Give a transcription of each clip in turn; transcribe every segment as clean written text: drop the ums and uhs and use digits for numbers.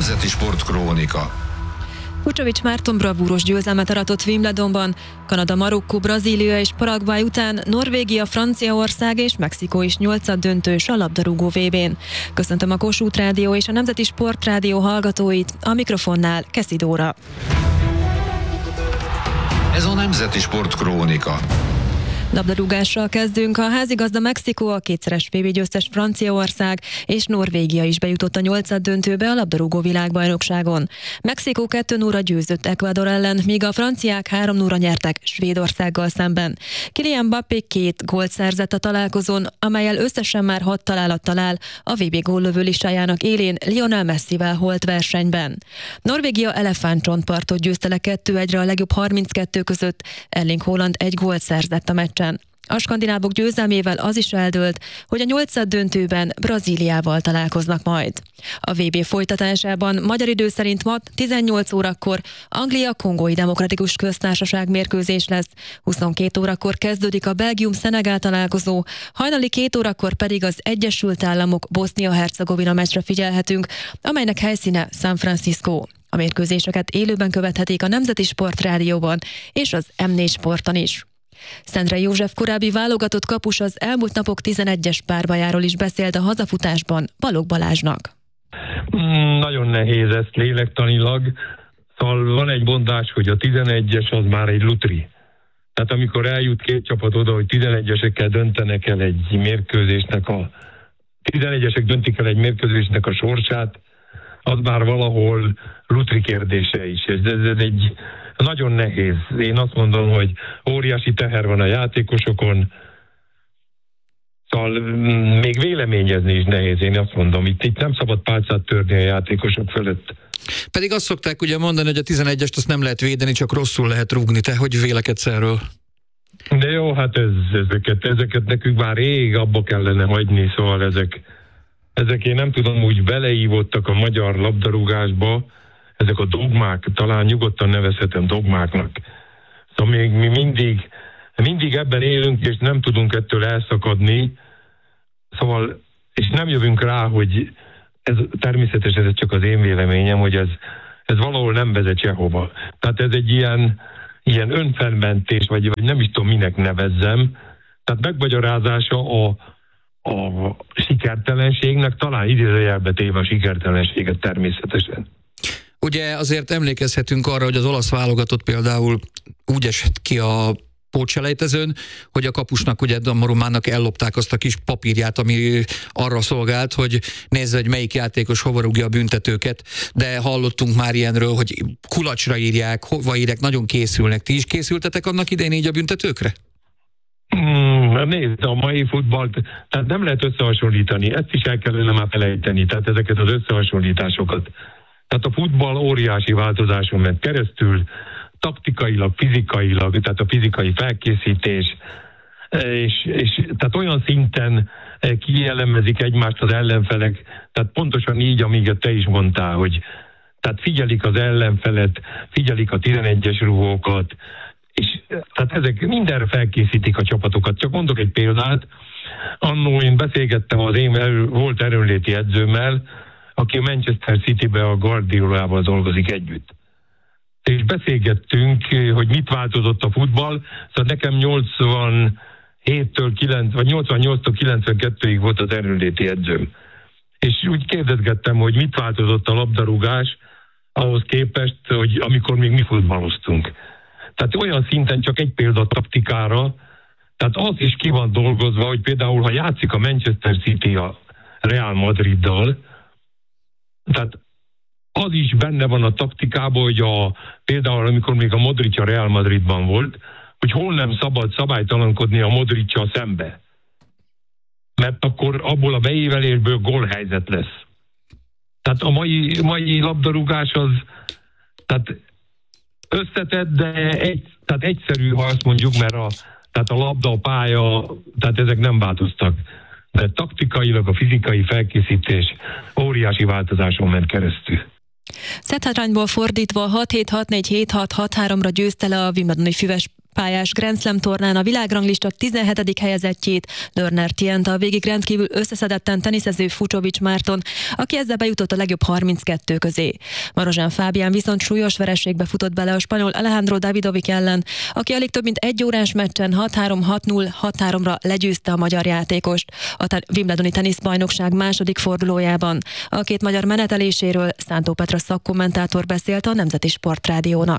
Nemzeti Sportkrónika. Vučović Márton bravúros győzelmet aratott Wimbledonban. Kanada, Marokkó, Brazília és Paraguay után Norvégia, Franciaország és Mexikó is nyolcaddöntős a labdarúgó VB-n. Köszöntöm a Kossuth Rádió és a Nemzeti Sportrádió hallgatóit, a mikrofonnál Keszi Dóra. Ez a Nemzeti Sportkrónika. Labdarúgással kezdünk. A házigazda Mexikó, a kétszeres VB győztes Franciaország és Norvégia is bejutott a nyolcaddöntőbe a labdarúgó világbajnokságon. Mexikó 2-0-ra győzött Ecuador ellen, míg a franciák 3-0-ra nyertek Svédországgal szemben. Kylian Mbappé 2 gólt szerzett a találkozón, amellyel összesen már 6 találattal áll a VB góllövő listájának élén Lionel Messivel holt versenyben. Norvégia elefántcsontpartot győzte le 2-1-re a legjobb 32 között, Erling Haaland 1 gólt szerzett a meccsen. A skandinávok győzelmével az is eldőlt, hogy a nyolcaddöntőben Brazíliával találkoznak majd. A VB folytatásában magyar idő szerint ma 18 órakor Anglia-Kongói Demokratikus Köztársaság mérkőzés lesz, 22 órakor kezdődik a Belgium-Szenegál találkozó, hajnali 2 órakor pedig az Egyesült Államok Bosznia-Hercegovina meccsre figyelhetünk, amelynek helyszíne San Francisco. A mérkőzéseket élőben követhetik a Nemzeti Sportrádióban és az M4 Sporton is. Szendrei József korábbi válogatott kapus az elmúlt napok 11-es párbajáról is beszélt a hazafutásban Balogh Balázsnak. Nagyon nehéz ezt lélektanilag. Szóval van egy mondás, hogy a 11-es az már egy lutri. Tehát amikor eljut két csapat oda, hogy 11-esekkel döntenek el egy mérkőzésnek 11-esek döntik el egy mérkőzésnek a sorsát, az már valahol lutri kérdése is. Ez egy nagyon nehéz. Én azt mondom, hogy óriási teher van a játékosokon, szóval még véleményezni is nehéz, én azt mondom. Itt nem szabad pálcát törni a játékosok fölött. Pedig azt szokták ugye mondani, hogy a 11-est azt nem lehet védeni, csak rosszul lehet rúgni. Te hogy vélekedsz erről? De jó, hát ezeket nekünk már rég abba kellene hagyni, szóval ezek én nem tudom, úgy beleívottak a magyar labdarúgásba, ezek a dogmák, talán nyugodtan nevezhetem dogmáknak. Szóval mi mindig ebben élünk, és nem tudunk ettől elszakadni, szóval, és nem jövünk rá, hogy ez természetesen ez csak az én véleményem, hogy ez valahol nem vezet sehova. Tehát ez egy ilyen önfelmentés, vagy nem is tudom, minek nevezzem. Tehát megmagyarázása a sikertelenségnek, talán idézőjelbe téve a sikertelenséget természetesen. Ugye azért emlékezhetünk arra, hogy az olasz válogatott például úgy esett ki a pótselejtezőn, hogy a kapusnak, ugye Donnarummának ellopták azt a kis papírját, ami arra szolgált, hogy nézze, hogy melyik játékos hova rúgja a büntetőket, de hallottunk már ilyenről, hogy kulacsra írják, hova írják, nagyon készülnek. Ti is készültetek annak idején így a büntetőkre? Nézd, a mai futballt, tehát nem lehet összehasonlítani, ezt is el kellene már felejteni, tehát ezeket az összehasonlításokat. Tehát a futball óriási változáson ment keresztül, taktikailag, fizikailag, tehát a fizikai felkészítés, és tehát olyan szinten kielemezik egymást az ellenfelek, tehát pontosan így, amíg te is mondtál, hogy tehát figyelik az ellenfelet, figyelik a 11-es rúgókat, és tehát ezek mindenre felkészítik a csapatokat. Csak mondok egy példát, annó én beszélgettem az én volt erőnléti edzőmmel, aki a Manchester Citybe a Guardiolával dolgozik együtt. És beszélgettünk, hogy mit változott a futball, szóval nekem 88-tól 92-ig volt az erőnléti edzőm. És úgy kérdezgettem, hogy mit változott a labdarúgás ahhoz képest, hogy amikor még mi futballoztunk. Tehát olyan szinten csak egy példa taktikára, tehát az is ki van dolgozva, hogy például ha játszik a Manchester City a Real Madriddal, tehát az is benne van a taktikában, hogy például amikor még a Modric a Real Madridban volt, hogy hol nem szabad szabálytalankodni a Modric-sal szembe. Mert akkor abból a beívelésből gólhelyzet lesz. Tehát a mai labdarúgás az tehát összetett, de tehát egyszerű, ha azt mondjuk, mert tehát a labda, a pálya, tehát ezek nem változtak. De taktikailag a fizikai felkészítés óriási változáson ment keresztül. Szetthátrányból fordítva 6-7, 6-4, 7-6, 6-3-ra győzte le a wimbledoni füves pályás Grand Slam tornán a világranglista 17. helyezettjét, Lerner Tient, a végig rendkívül összeszedetten teniszező Fucsovics Márton, aki ezzel bejutott a legjobb 32 közé. Marozsán Fábián viszont súlyos vereségbe futott bele a spanyol Alejandro Davidovic ellen, aki alig több mint egy órás meccsen 6-3, 6-0, 6-3-ra legyőzte a magyar játékost a Wimbledoni teniszbajnokság második fordulójában. A két magyar meneteléséről Szántó Petra szakkommentátor beszélt a Nemzeti Sportrádiónak.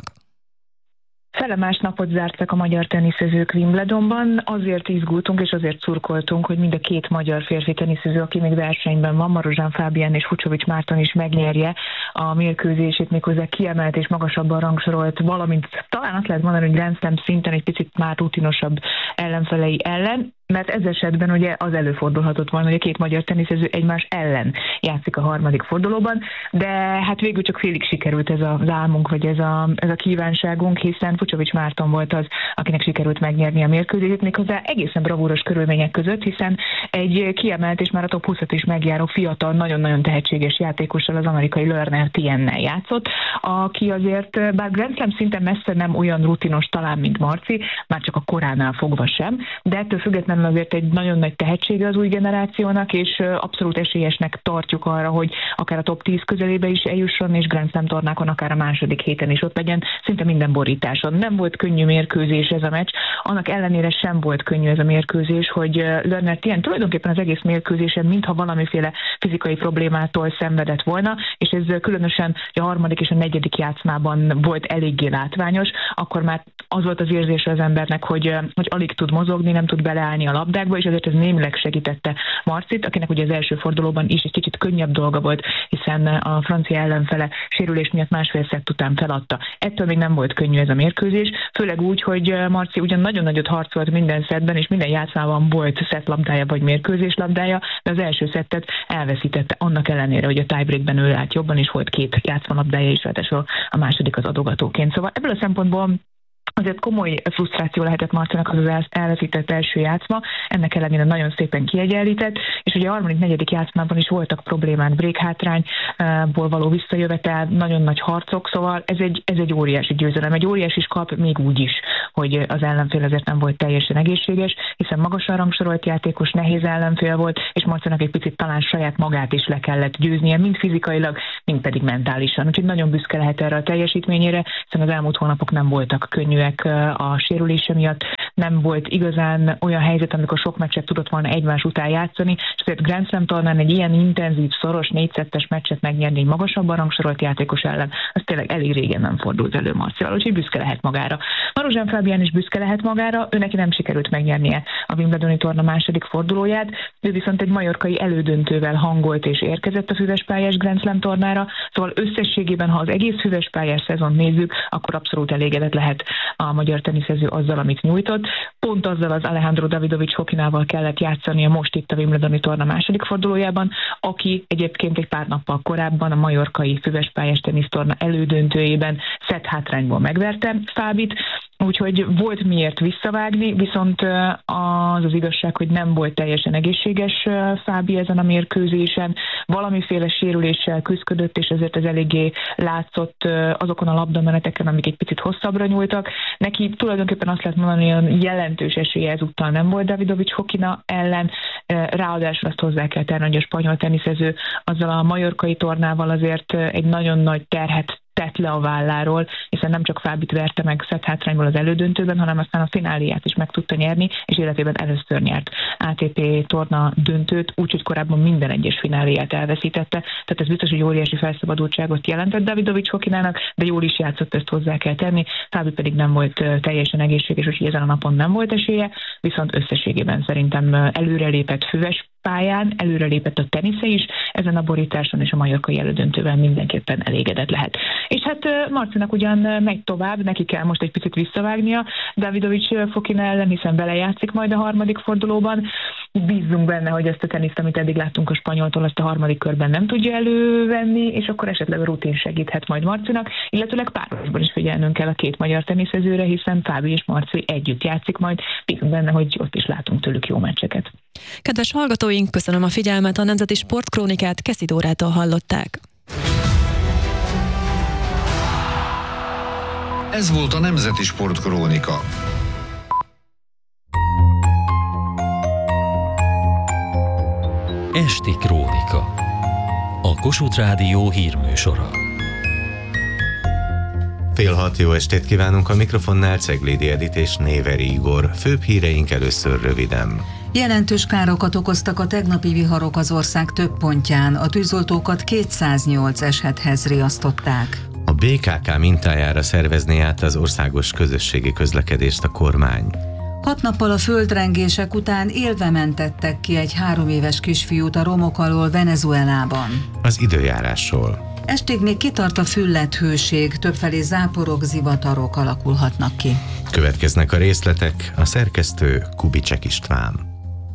Felemás napot zártak a magyar teniszezők Wimbledonban, azért izgultunk és azért szurkoltunk, hogy mind a két magyar férfi teniszező, aki még versenyben van, Marozsán Fábián és Fucsovics Márton is megnyerje a mérkőzését, méghozzá kiemelt és magasabban rangsorolt, valamint talán azt lehet mondani, hogy Grand Slam szinten egy picit már rutinosabb ellenfelei ellen, mert ez esetben ugye az előfordulhatott volna, hogy a két magyar teniszező egymás ellen játszik a harmadik fordulóban, de hát végül csak félig sikerült ez az álmunk, vagy ez a kívánságunk, hiszen Fucsovics Márton volt az, akinek sikerült megnyerni a mérkőzést, méghozzá egészen bravúros körülmények között, hiszen egy kiemelt és már a top 20-at is megjáró fiatal, nagyon-nagyon tehetséges játékossal, az amerikai Lerner Tiennel játszott, aki azért, bár Grand Slam szinten messze nem olyan rutinos talán, mint Marci, már csak a koránál fogva sem, de ettől függetlenül azért egy nagyon nagy tehetsége az új generációnak, és abszolút esélyesnek tartjuk arra, hogy akár a top 10 közelébe is eljusson, és Grand Slam tornákon akár a második héten is ott legyen, szinte minden borításon. Nem volt könnyű mérkőzés ez a meccs, annak ellenére sem volt könnyű ez a mérkőzés, hogy Lerner Tien tulajdonképpen az egész mérkőzésen mintha valamiféle fizikai problémától szenvedett volna, és ez különösen a harmadik és a negyedik játszmában volt eléggé látványos, akkor már az volt az érzése az embernek, hogy alig tud mozogni, nem tud beleállni a labdákba, és azért ez némileg segítette Marcit, akinek ugye az első fordulóban is egy kicsit könnyebb dolga volt, hiszen a francia ellenfele sérülés miatt másfél szett után feladta. Ettől még nem volt könnyű ez a mérkőzés, főleg úgy, hogy Marci ugyan nagyon nagyot harcolt minden szettben, és minden játszmában volt szettlabdája vagy mérkőzés labdája, de az első szettet elveszítette annak ellenére, hogy a tiebreakben ő állt jobban, és volt két játszmalabdája is, ráadásul a második az adogatóként. Szóval ebből a szempontból azért komoly frusztráció lehetett Marcinak az elveszített első játszma, ennek ellenére nagyon szépen kiegyenlített, és ugye a harmadik, negyedik játszmában is voltak problémák, break hátrányból való visszajövetel, nagyon nagy harcok, szóval ez egy óriási győzelem, egy óriási kap még úgy is, hogy az ellenfél azért nem volt teljesen egészséges, hiszen magasan rangsorolt játékos, nehéz ellenfél volt, és Marcinak egy picit talán saját magát is le kellett győznie, mind fizikailag, mind pedig mentálisan. Úgyhogy nagyon büszke lehet erre a teljesítményére, hiszen az elmúlt hónapok nem voltak könnyűek a sérülése miatt, nem volt igazán olyan helyzet, amikor sok meccset tudott volna egymás után játszani, és azért Grand Slam tornán egy ilyen intenzív, szoros, 4-2-es meccset megnyerni egy magasabban rangsorolt játékos ellen, az tényleg elég régen nem fordult elő Marcival, úgyhogy büszke lehet magára. Marozsán Fábián is büszke lehet magára, ő neki nem sikerült megnyernie a Wimbledoni torna második fordulóját, ő viszont egy majorkai elődöntővel hangolt és érkezett a füvespályás Grand Slam tornára, szóval összességében, ha az egész füvespályás szezont nézzük, akkor abszolút elégedett lehet a magyar teniszező azzal, amit nyújtott. Pont azzal az Alejandro Davidovic Fokinával kellett játszania most itt a Wimbledoni torna második fordulójában, aki egyébként egy pár nappal korábban a majorkai füvespályás tenisztorna elődöntőjében szett hátrányból megverte Fábit, úgyhogy volt miért visszavágni, viszont az igazság, hogy nem volt teljesen egészséges Fábi ezen a mérkőzésen, valamiféle sérüléssel küzdött, és ezért ez eléggé látszott azokon a labdameneteken, amik egy picit hosszabbra nyúltak. Neki tulajdonképpen azt lehet mondani, hogy jelentős esélye ezúttal nem volt Davidovic Fokina ellen, ráadásul azt hozzá kell tenni, hogy a spanyol teniszező azzal a majorkai tornával azért egy nagyon nagy terhet tett le a válláról, hiszen nem csak Fábit verte meg szett hátrányból az elődöntőben, hanem aztán a fináliát is meg tudta nyerni, és életében először nyert ATP torna döntőt, úgyhogy korábban minden egyes fináliát elveszítette. Tehát ez biztos, hogy óriási felszabadultságot jelentett Davidovic Fokinának, de jól is játszott, ezt hozzá kell tenni. Fábi pedig nem volt teljesen egészséges, úgyhogy ezen a napon nem volt esélye, viszont összességében szerintem előrelépett füves pályán, előrelépett a tenisze is, ezen a borításon és a majorkai elődöntővel mindenképpen elégedett lehet. És hát Marcinak ugyan megy tovább, neki kell most egy picit visszavágnia Davidovic Fokina ellen, hiszen belejátszik majd a harmadik fordulóban. Bízzunk benne, hogy ezt a teniszt, amit eddig láttunk a spanyoltól, azt a harmadik körben nem tudja elővenni, és akkor esetleg a rutin segíthet majd Marcinak, illetőleg párosban is figyelnünk kell a két magyar teniszezőre, hiszen Fábi és Marci együtt játszik majd. Bízunk benne, hogy ott is látunk tőlük jó meccseket. Kedves hallgatóink, köszönöm a figyelmet, a Nemzeti Sportkrónikát Keszi Dórától hallották. Ez volt a Nemzeti Sportkrónika. Esti Krónika. A Kossuth Rádió hírműsora. 5:30 jó estét kívánunk, a mikrofonnál Ceglédi Edit és Néveri Igor. Főbb híreink először röviden. Jelentős károkat okoztak a tegnapi viharok az ország több pontján. A tűzoltókat 208 esethez riasztották. A BKK mintájára szervezné át az országos közösségi közlekedést a kormány. 6 nappal a földrengések után élve mentettek ki egy 3 éves kisfiút a romok alól Venezuelában. Az időjárásról. Estig még kitart a füllett hőség, többfelé záporok, zivatarok alakulhatnak ki. Következnek a részletek, a szerkesztő Kubicek István.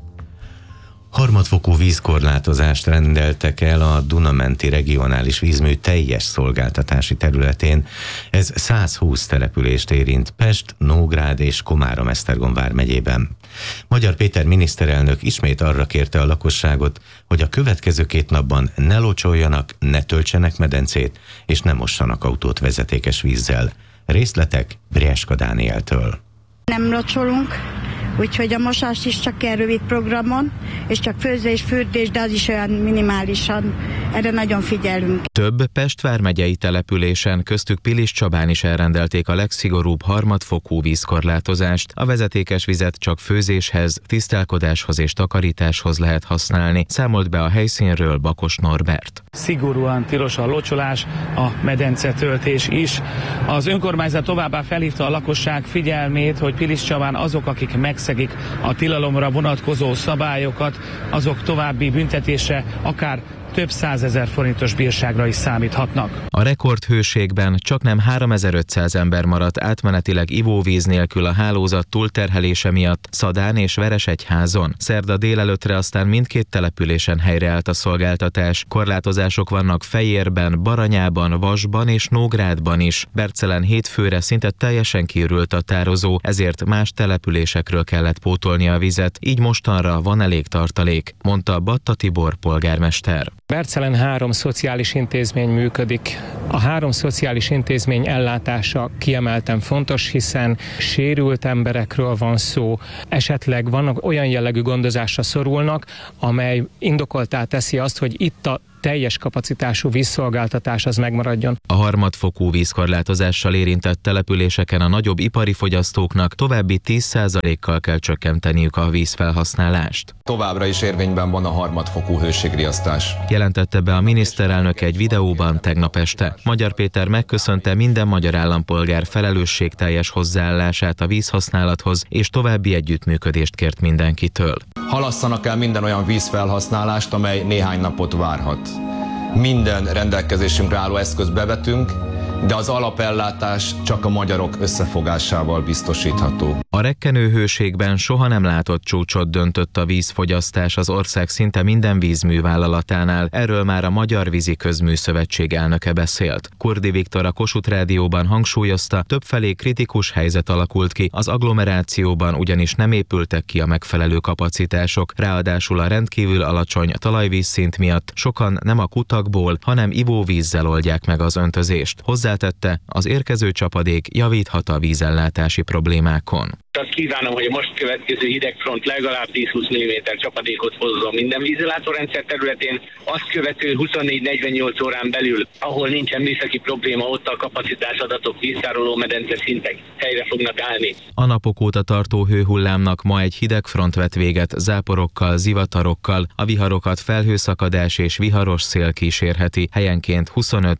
Harmadfokú vízkorlátozást rendeltek el a Duna-menti regionális vízmű teljes szolgáltatási területén. Ez 120 települést érint Pest, Nógrád és Komárom-Esztergom vármegyében. Magyar Péter miniszterelnök ismét arra kérte a lakosságot, hogy a következő 2 napban ne locsoljanak, ne töltsenek medencét és ne mossanak autót vezetékes vízzel. Részletek Brieska Dánieltől. Nem locsolunk, úgyhogy a mosást is csak ilyen rövid programon, és csak főzés, fürdés, de az is olyan minimálisan. Erre nagyon figyelünk. Több Pest vármegyei településen, köztük Piliscsabán is elrendelték a legszigorúbb harmadfokú vízkorlátozást. A vezetékes vizet csak főzéshez, tisztálkodáshoz és takarításhoz lehet használni, számolt be a helyszínről Bakos Norbert. Szigorúan tilos a locsolás, a medencetöltés is. Az önkormányzat továbbá felhívta a lakosság figyelmét, hogy Piliscsabán azok, akik megszegik a tilalomra vonatkozó szabályokat, azok további büntetésre, akár több 100 000 forintos bírságra is számíthatnak. A rekordhőségben csaknem 3500 ember maradt átmenetileg ivóvíz nélkül a hálózat túlterhelése miatt Szadán és Veresegyházon. Szerda délelőttre aztán mindkét településen helyreállt a szolgáltatás. Korlátozások vannak Fejérben, Baranyában, Vasban és Nógrádban is. Bercelen hétfőre szinte teljesen kiürült a tározó, ezért más településekről kellett pótolni a vizet, így mostanra van elég tartalék, mondta Batta Tibor polgármester. Bercelen 3 szociális intézmény működik. A 3 szociális intézmény ellátása kiemelten fontos, hiszen sérült emberekről van szó. Esetleg vannak olyan jellegű gondozásra szorulnak, amely indokoltá teszi azt, hogy itt a teljes kapacitású vízszolgáltatás az megmaradjon. A harmadfokú vízkorlátozással érintett településeken a nagyobb ipari fogyasztóknak további 10%-kal kell csökkenteniük a vízfelhasználást. Továbbra is érvényben van a harmadfokú hőségriasztás. Jelentette be a miniszterelnök egy videóban tegnap este. Magyar Péter megköszönte minden magyar állampolgár felelősségteljes hozzáállását a vízhasználathoz, és további együttműködést kért mindenkitől. Halasszanak el minden olyan vízfelhasználást, amely néhány napot várhat. Minden rendelkezésünkre álló eszközt bevetünk, de az alapellátás csak a magyarok összefogásával biztosítható. A rekkenő hőségben soha nem látott csúcsot döntött a vízfogyasztás az ország szinte minden vízművállalatánál. Erről már a Magyar Vízi Közműszövetség elnöke beszélt. Kurdi Viktor a Kossuth Rádióban hangsúlyozta, többfelé kritikus helyzet alakult ki, az agglomerációban ugyanis nem épültek ki a megfelelő kapacitások, ráadásul a rendkívül alacsony talajvízszint miatt sokan nem a kutakból, hanem ivóvízzel oldják meg az öntözést. Hozzátette, az érkező csapadék javíthat a vízellátási problémákon. Azt kívánom, hogy a most következő hidegfront legalább 10-20 mm csapadékot hozzon minden vízellátórendszer területén. Azt követő 24-48 órán belül, ahol nincsen műszaki probléma, ott a kapacitás adatok, víztároló medence szintek helyre fognak állni. A napok óta tartó hőhullámnak ma egy hidegfront vet véget záporokkal, zivatarokkal, a viharokat felhőszakadás és viharos szél kísérheti, helyenként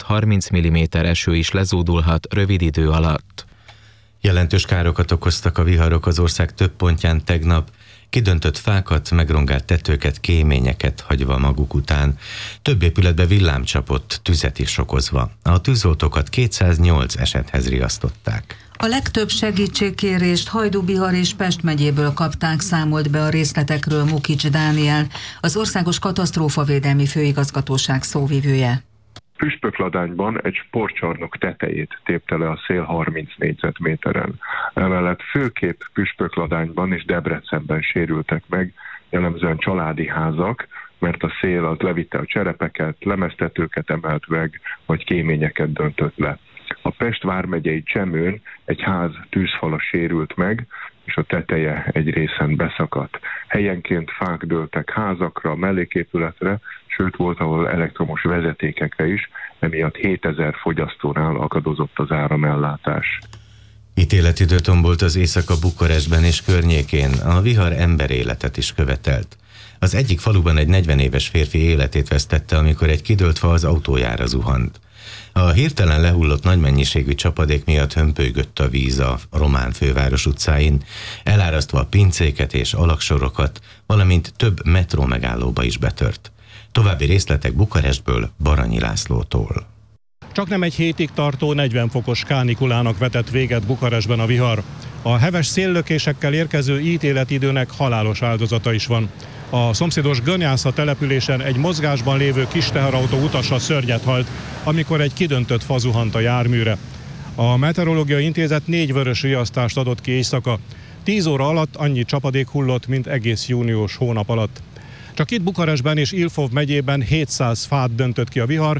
25-30 mm eső is lezúdulhat rövid idő alatt. Jelentős károkat okoztak a viharok az ország több pontján tegnap, kidöntött fákat, megrongált tetőket, kéményeket hagyva maguk után. Több épületbe villám csapott, tüzet is okozva. A tűzoltókat 208 esethez riasztották. A legtöbb segítségkérést Hajdú-Bihar és Pest megyéből kapták, számolt be a részletekről Mukics Dániel, az Országos Katasztrófavédelmi Főigazgatóság szóvivője. Püspökladányban egy sportcsarnok tetejét tépte le a szél 30 négyzetméteren. Emellett főképp Püspökladányban és Debrecenben sérültek meg, jellemzően családi házak, mert a szél az levitte a cserepeket, lemeztetőket emelt meg, vagy kéményeket döntött le. A Pest vármegyei Csemőn egy ház tűzfala sérült meg, és a teteje egy részen beszakadt. Helyenként fák dőltek házakra, melléképületre, sőt volt, ahol elektromos vezetékekre is, emiatt 7000 fogyasztónál akadozott az áramellátás. Ítéletidő tombolt az éjszaka Bukarestben és környékén, a vihar emberéletet is követelt. Az egyik faluban egy 40 éves férfi életét vesztette, amikor egy kidőlt fa az autójára zuhant. A hirtelen lehullott nagy mennyiségű csapadék miatt hömpölygött a víz a román főváros utcáin, elárasztva a pincéket és alaksorokat, valamint több metró megállóba is betört. További részletek Bukarestből, Baranyi Lászlótól. Csaknem egy hétig tartó 40 fokos kánikulának vetett véget Bukarestben a vihar. A heves széllökésekkel érkező ítéletidőnek halálos áldozata is van. A szomszédos Gönyásza településen egy mozgásban lévő kis teherautó utasa szörnyet halt, amikor egy kidöntött fa zuhant a járműre. A Meteorológiai Intézet 4 vörös riasztást adott ki éjszaka. 10 óra alatt annyi csapadék hullott, mint egész június hónap alatt. Csak itt Bukarestben és Ilfov megyében 700 fát döntött ki a vihar,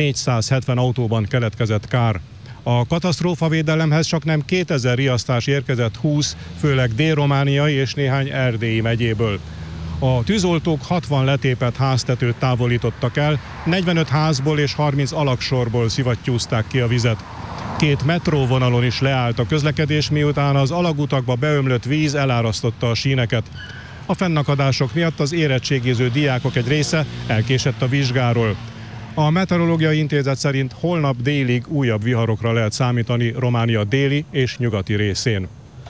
470 autóban keletkezett kár. A katasztrófavédelemhez csaknem 2000 riasztás érkezett 20, főleg dél-romániai és néhány erdélyi megyéből. A tűzoltók 60 letépett háztetőt távolítottak el, 45 házból és 30 alagsorból szivattyúzták ki a vizet. 2 metróvonalon is leállt a közlekedés, miután az alagutakba beömlött víz elárasztotta a síneket. A fennakadások miatt az érettségiző diákok egy része elkésett a vizsgáról. A Meteorológiai Intézet szerint holnap délig újabb viharokra lehet számítani Románia déli és nyugati részén.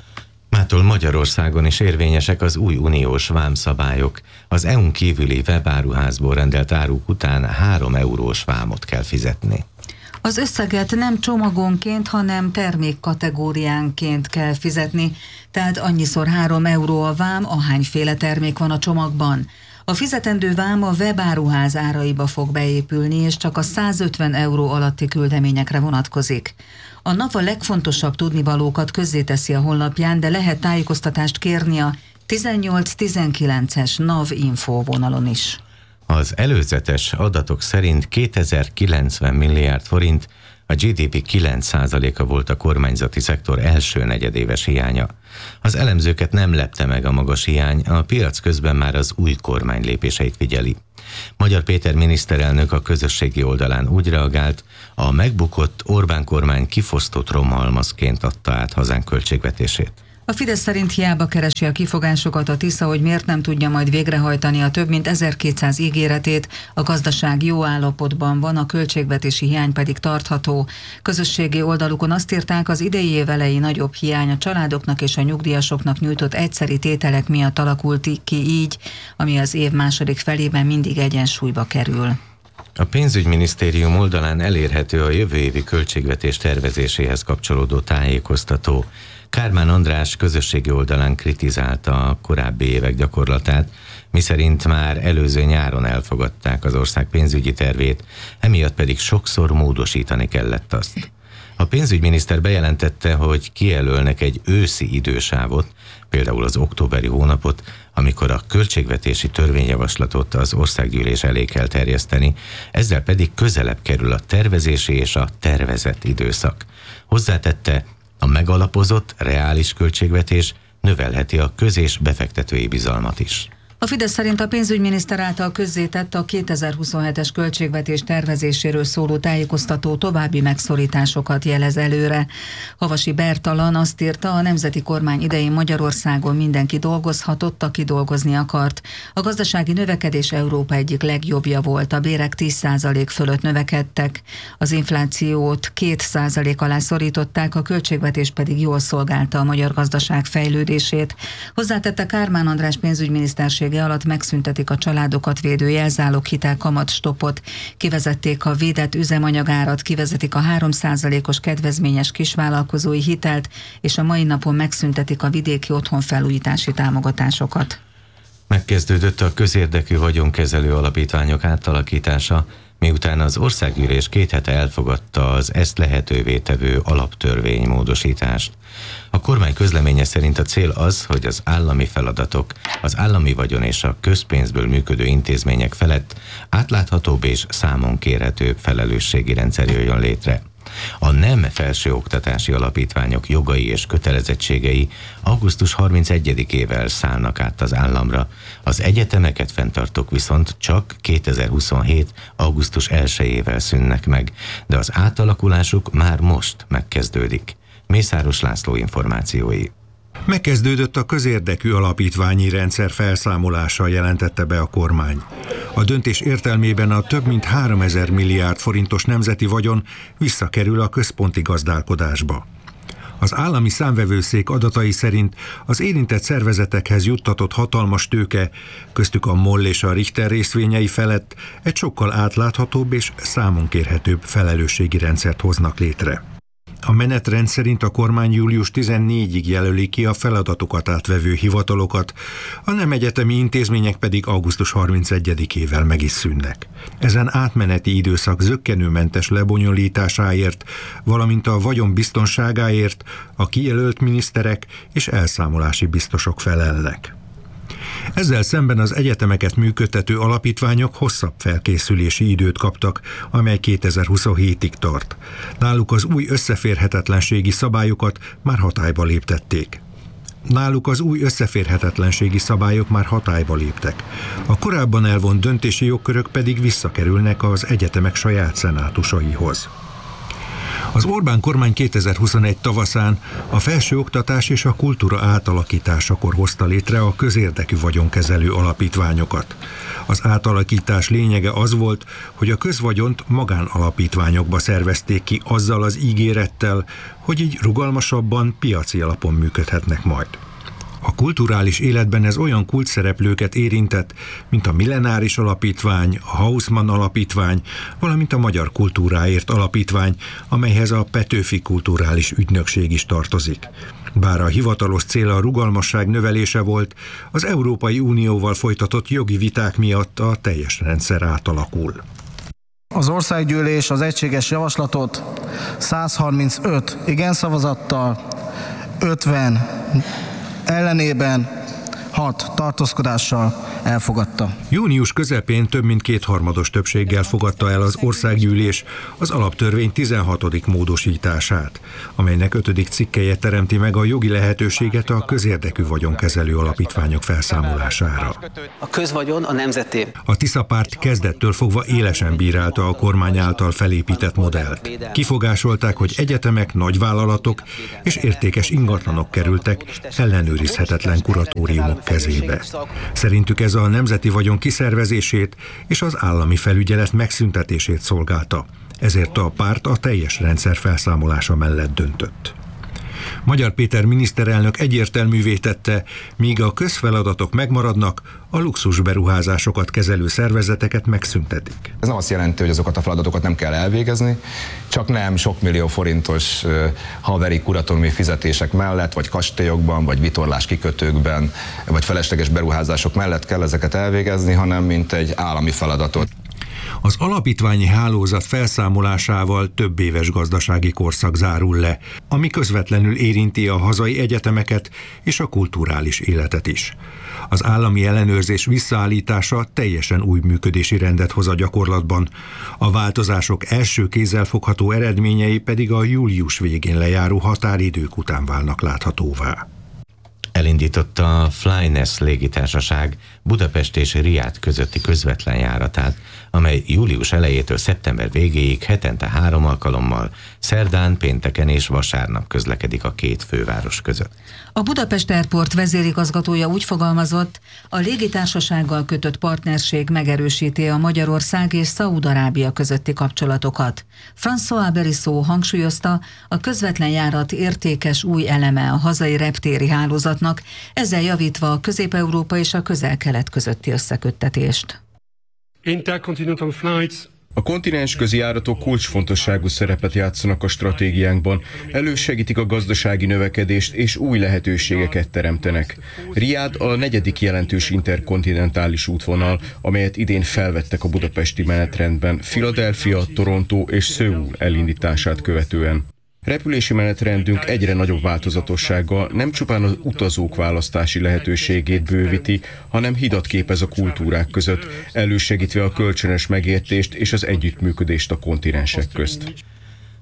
Mától Magyarországon is érvényesek az új uniós vámszabályok. Az EU-n kívüli webáruházból rendelt áruk után 3 eurós vámot kell fizetni. Az összeget nem csomagonként, hanem termékkategóriánként kell fizetni, tehát annyiszor 3 euró a vám, ahányféle termék van a csomagban. A fizetendő vám a webáruház áraiba fog beépülni, és csak a 150 euró alatti küldeményekre vonatkozik. A NAV a legfontosabb tudnivalókat közzéteszi a honlapján, de lehet tájékoztatást kérni a 18-19-es NAV info vonalon is. Az előzetes adatok szerint 2090 milliárd forint, a GDP 9%-a volt a kormányzati szektor első negyedéves hiánya. Az elemzőket nem lepte meg a magas hiány, a piac közben már az új kormány lépéseit figyeli. Magyar Péter miniszterelnök a közösségi oldalán úgy reagált, a megbukott Orbán kormány kifosztott romhalmazként adta át hazánk költségvetését. A Fidesz szerint hiába keresi a kifogásokat a Tisza, hogy miért nem tudja majd végrehajtani a több mint 1200 ígéretét, a gazdaság jó állapotban van, a költségvetési hiány pedig tartható. Közösségi oldalukon azt írták, az idei év elejé nagyobb hiány a családoknak és a nyugdíjasoknak nyújtott egyszeri tételek miatt alakult ki így, ami az év második felében mindig egyensúlyba kerül. A pénzügyminisztérium oldalán elérhető a jövő évi költségvetés tervezéséhez kapcsolódó tájékoztató. Kármán András közösségi oldalán kritizálta a korábbi évek gyakorlatát, miszerint már előző nyáron elfogadták az ország pénzügyi tervét, emiatt pedig sokszor módosítani kellett azt. A pénzügyminiszter bejelentette, hogy kijelölnek egy őszi idősávot, például az októberi hónapot, amikor a költségvetési törvényjavaslatot az országgyűlés elé kell terjeszteni, ezzel pedig közelebb kerül a tervezési és a tervezett időszak. Hozzátette, a megalapozott, reális költségvetés növelheti a köz- és befektetői bizalmat is. A Fidesz szerint a pénzügyminiszter által közzétett a 2027-es költségvetés tervezéséről szóló tájékoztató további megszorításokat jelez előre. Havasi Bertalan azt írta, a nemzeti kormány idején Magyarországon mindenki dolgozhatott, aki dolgozni akart. A gazdasági növekedés Európa egyik legjobbja volt, a bérek 10% fölött növekedtek, az inflációt 2% alá szorították, a költségvetés pedig jól szolgálta a magyar gazdaság fejlődését. Hozzátette Kármán András pénzügyminiszterség alatt megszüntetik a családokat védő jelzáloghitel kamatstoppot, kivezették a védett üzemanyagárat, kivezetik a 3%-os kedvezményes kisvállalkozói hitelt, és a mai napon megszüntetik a vidéki otthonfelújítási támogatásokat. Megkezdődött a közérdekű vagyonkezelő alapítványok átalakítása, miután az országgyűlés 2 hete elfogadta az ezt lehetővé tevő alaptörvénymódosítást. A kormány közleménye szerint a cél az, hogy az állami feladatok, az állami vagyon és a közpénzből működő intézmények felett átláthatóbb és számon kérhetőbb felelősségi rendszer jöjjön létre. A nem felsőoktatási alapítványok jogai és kötelezettségei augusztus 31-ével szállnak át az államra, az egyetemeket fenntartók viszont csak 2027. augusztus 1-ével szűnnek meg, de az átalakulásuk már most megkezdődik. Mészáros László információi. Megkezdődött a közérdekű alapítványi rendszer felszámolása, jelentette be a kormány. A döntés értelmében a több mint 3000 milliárd forintos nemzeti vagyon visszakerül a központi gazdálkodásba. Az állami számvevőszék adatai szerint az érintett szervezetekhez juttatott hatalmas tőke, köztük a MOL és a Richter részvényei felett egy sokkal átláthatóbb és számonkérhetőbb felelősségi rendszert hoznak létre. A menetrend szerint a kormány július 14-ig jelöli ki a feladatokat átvevő hivatalokat, a nem egyetemi intézmények pedig augusztus 31-ével meg is szűnnek. Ezen átmeneti időszak zökkenőmentes lebonyolításáért, valamint a vagyon biztonságáért a kijelölt miniszterek és elszámolási biztosok felelnek. Ezzel szemben az egyetemeket működtető alapítványok hosszabb felkészülési időt kaptak, amely 2027-ig tart. Náluk az új összeférhetetlenségi szabályokat már hatályba léptették. A korábban elvont döntési jogkörök pedig visszakerülnek az egyetemek saját szenátusaihoz. Az Orbán kormány 2021 tavaszán a felsőoktatás és a kultúra átalakításakor hozta létre a közérdekű vagyonkezelő alapítványokat. Az átalakítás lényege az volt, hogy a közvagyont magánalapítványokba szervezték ki azzal az ígérettel, hogy így rugalmasabban, piaci alapon működhetnek majd. A kulturális életben ez olyan kulcsszereplőket érintett, mint a Millenáris Alapítvány, a Haussmann Alapítvány, valamint a Magyar Kultúráért Alapítvány, amelyhez a Petőfi Kulturális Ügynökség is tartozik. Bár a hivatalos cél a rugalmasság növelése volt, az Európai Unióval folytatott jogi viták miatt a teljes rendszer átalakul. Az országgyűlés az egységes javaslatot 135 igen szavazattal, 50 ellenében 6 tartózkodással elfogadta. Június közepén több mint kétharmados többséggel fogadta el az országgyűlés az alaptörvény 16. módosítását, amelynek 5. cikkelye teremti meg a jogi lehetőséget a közérdekű vagyonkezelő alapítványok felszámolására. A közvagyon a nemzeté. A Tisza párt kezdettől fogva élesen bírálta a kormány által felépített modellt. Kifogásolták, hogy egyetemek, nagyvállalatok és értékes ingatlanok kerültek ellenőrizhetetlen kuratóriumok kezébe. Szerintük ez a nemzeti vagyon kiszervezését és az állami felügyelet megszüntetését szolgálta. Ezért a párt a teljes rendszer felszámolása mellett döntött. Magyar Péter miniszterelnök egyértelművé tette, míg a közfeladatok megmaradnak, a luxusberuházásokat kezelő szervezeteket megszüntetik. Ez nem azt jelenti, hogy azokat a feladatokat nem kell elvégezni, csak nem sok millió forintos haveri kuratóriumi fizetések mellett, vagy kastélyokban, vagy vitorlás kikötőkben, vagy felesleges beruházások mellett kell ezeket elvégezni, hanem mint egy állami feladatot. Az alapítványi hálózat felszámolásával több éves gazdasági korszak zárul le, ami közvetlenül érinti a hazai egyetemeket és a kulturális életet is. Az állami ellenőrzés visszaállítása teljesen új működési rendet hoz a gyakorlatban. A változások első kézzelfogható eredményei pedig a július végén lejáró határidők után válnak láthatóvá. Elindította a Flyness légitársaság Budapest és Riad közötti közvetlen járatát, amely július elejétől szeptember végéig hetente 3 alkalommal, szerdán, pénteken és vasárnap közlekedik a két főváros között. A Budapest Airport vezérigazgatója úgy fogalmazott, a légitársasággal kötött partnerség megerősíti a Magyarország és Szaúd-Arábia közötti kapcsolatokat. François Berisseau hangsúlyozta, a közvetlen járat értékes új eleme a hazai reptéri hálózatnak, ezzel javítva a Közép-Európa és a Közel-Kelet közötti összeköttetést. Intercontinental flights. A kontinensközi járatok kulcsfontosságú szerepet játszanak a stratégiánkban, elősegítik a gazdasági növekedést és új lehetőségeket teremtenek. Riad a 4. jelentős interkontinentális útvonal, amelyet idén felvettek a budapesti menetrendben, Philadelphia, Toronto és Szöul elindítását követően. Repülési menetrendünk egyre nagyobb változatossággal nem csupán az utazók választási lehetőségét bővíti, hanem hidat képez a kultúrák között, elősegítve a kölcsönös megértést és az együttműködést a kontinensek közt.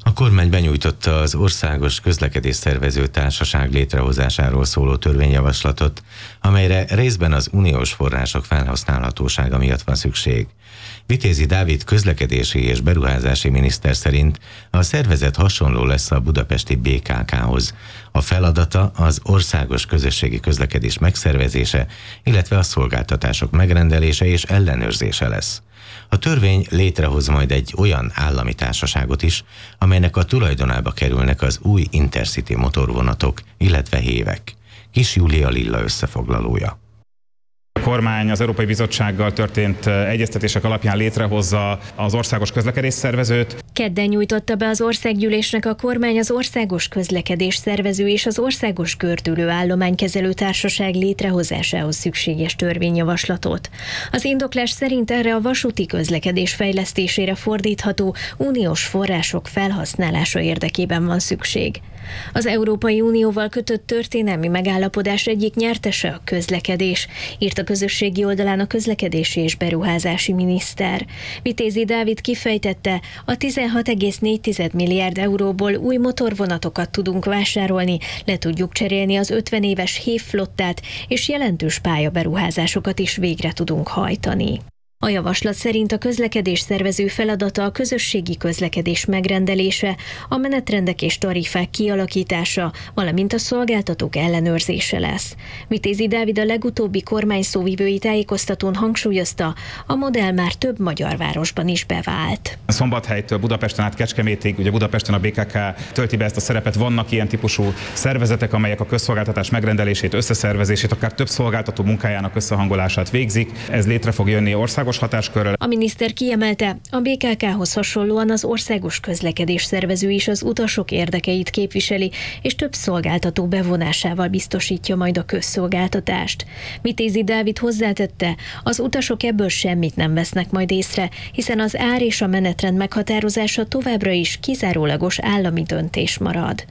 A kormány benyújtotta az Országos Közlekedésszervező Társaság létrehozásáról szóló törvényjavaslatot, amelyre részben az uniós források felhasználhatósága miatt van szükség. Vitézi Dávid közlekedési és beruházási miniszter szerint a szervezet hasonló lesz a budapesti BKK-hoz. A feladata az országos közösségi közlekedés megszervezése, illetve a szolgáltatások megrendelése és ellenőrzése lesz. A törvény létrehoz majd egy olyan állami társaságot is, amelynek a tulajdonába kerülnek az új Intercity motorvonatok, illetve hévek. Kis Júlia Lilla összefoglalója. A kormány az Európai Bizottsággal történt egyeztetések alapján létrehozza az Országos Közlekedésszervezőt. Kedden nyújtotta be az országgyűlésnek a kormány az Országos Közlekedésszervező és az Országos Gördülő Állománykezelő Társaság létrehozásához szükséges törvényjavaslatot. Az indoklás szerint erre a vasúti közlekedés fejlesztésére fordítható uniós források felhasználása érdekében van szükség. Az Európai Unióval kötött történelmi megállapodás egyik nyertese a közlekedés, írt a közösségi oldalán a közlekedési és beruházási miniszter. Vitézi Dávid kifejtette, a 16,4 milliárd euróból új motorvonatokat tudunk vásárolni, le tudjuk cserélni az 50 éves hévflottát, és jelentős pályaberuházásokat is végre tudunk hajtani. A javaslat szerint a közlekedésszervező feladata a közösségi közlekedés megrendelése, a menetrendek és tarifák kialakítása, valamint a szolgáltatók ellenőrzése lesz. Vitézi Dávid a legutóbbi kormány szóvivői tájékoztatón hangsúlyozta, a modell már több magyar városban is bevált. Szombathelytől Budapesten át Kecskemétig, ugye Budapesten a BKK tölti be ezt a szerepet, vannak ilyen típusú szervezetek, amelyek a közszolgáltatás megrendelését, összeszervezését, akár több szolgáltató munkájának összehangolását végzik. Ez létre fog jönni országos hatáskörrel. A miniszter kiemelte, a BKK-hoz hasonlóan az Országos Közlekedésszervező is az utasok érdekeit képviseli, és több szolgáltató bevonásával biztosítja majd a közszolgáltatást. Vitézi Dávid hozzátette, az utasok ebből semmit nem vesznek majd észre, hiszen az ár és a menetrend meghatározása továbbra is kizárólagos állami döntés marad.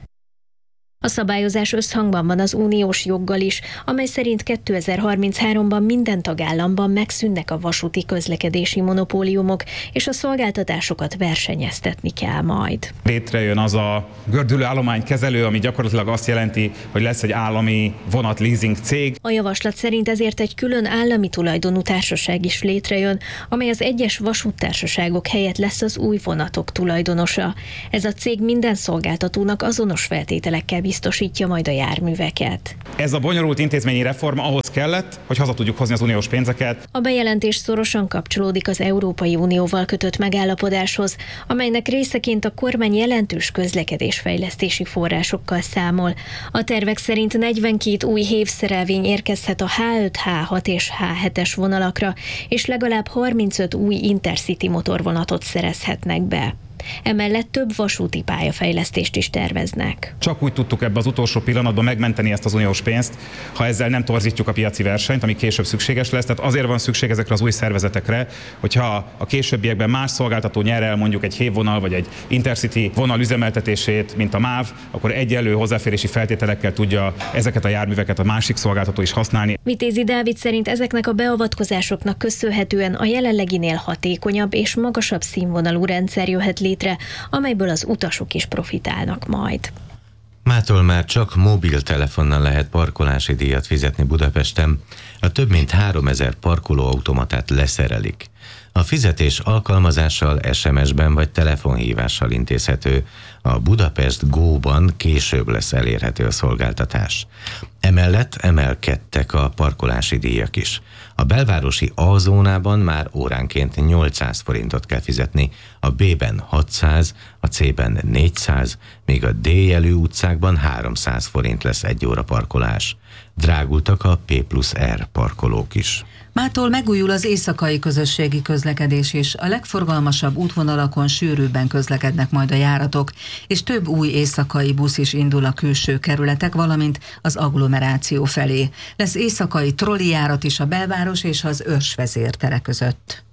A szabályozás összhangban van az uniós joggal is, amely szerint 2033-ban minden tagállamban megszűnnek a vasúti közlekedési monopóliumok, és a szolgáltatásokat versenyeztetni kell majd. Létrejön az a gördülő állománykezelő, ami gyakorlatilag azt jelenti, hogy lesz egy állami vonatleasing cég. A javaslat szerint ezért egy külön állami tulajdonú társaság is létrejön, amely az egyes vasúttársaságok helyett lesz az új vonatok tulajdonosa. Ez a cég minden szolgáltatónak azonos feltételekkel biztosítja majd a járműveket. Ez a bonyolult intézményi reform ahhoz kellett, hogy haza tudjuk hozni az uniós pénzeket. A bejelentés szorosan kapcsolódik az Európai Unióval kötött megállapodáshoz, amelynek részeként a kormány jelentős közlekedésfejlesztési forrásokkal számol. A tervek szerint 42 új hévszerelvény érkezhet a H5, H6 és H7-es vonalakra, és legalább 35 új Intercity motorvonatot szerezhetnek be. Emellett több vasúti pályafejlesztést is terveznek. Csak úgy tudtuk ebbe az utolsó pillanatban megmenteni ezt az uniós pénzt, ha ezzel nem torzítjuk a piaci versenyt, ami később szükséges lesz. Tehát azért van szükség ezekre az új szervezetekre, hogyha a későbbiekben más szolgáltató nyer el mondjuk egy hévvonal vagy egy Intercity vonal üzemeltetését, mint a MÁV, akkor egyenlő hozzáférési feltételekkel tudja ezeket a járműveket a másik szolgáltató is használni. Vitézi Dávid szerint ezeknek a beavatkozásoknak köszönhetően a jelenleginél hatékonyabb és magasabb színvonalú rendszer jöhet létre, amelyből az utasok is profitálnak majd. Mától már csak mobiltelefonnal lehet parkolási díjat fizetni Budapesten. A több mint 3000 parkolóautomatát leszerelik. A fizetés alkalmazással, SMS-ben vagy telefonhívással intézhető. A Budapest Go-ban később lesz elérhető a szolgáltatás. Emellett emelkedtek a parkolási díjak is. A belvárosi A-zónában már óránként 800 forintot kell fizetni, a B-ben 600, a C-ben 400, míg a D-jelű utcákban 300 forint lesz egy óra parkolás. Drágultak a P+R parkolók is. Mától megújul az éjszakai közösségi közlekedés is. A legforgalmasabb útvonalakon sűrűbben közlekednek majd a járatok, és több új éjszakai busz is indul a külső kerületek, valamint az agglomeráció felé. Lesz éjszakai trollijárat is a belváros és az Őrsvezértere között.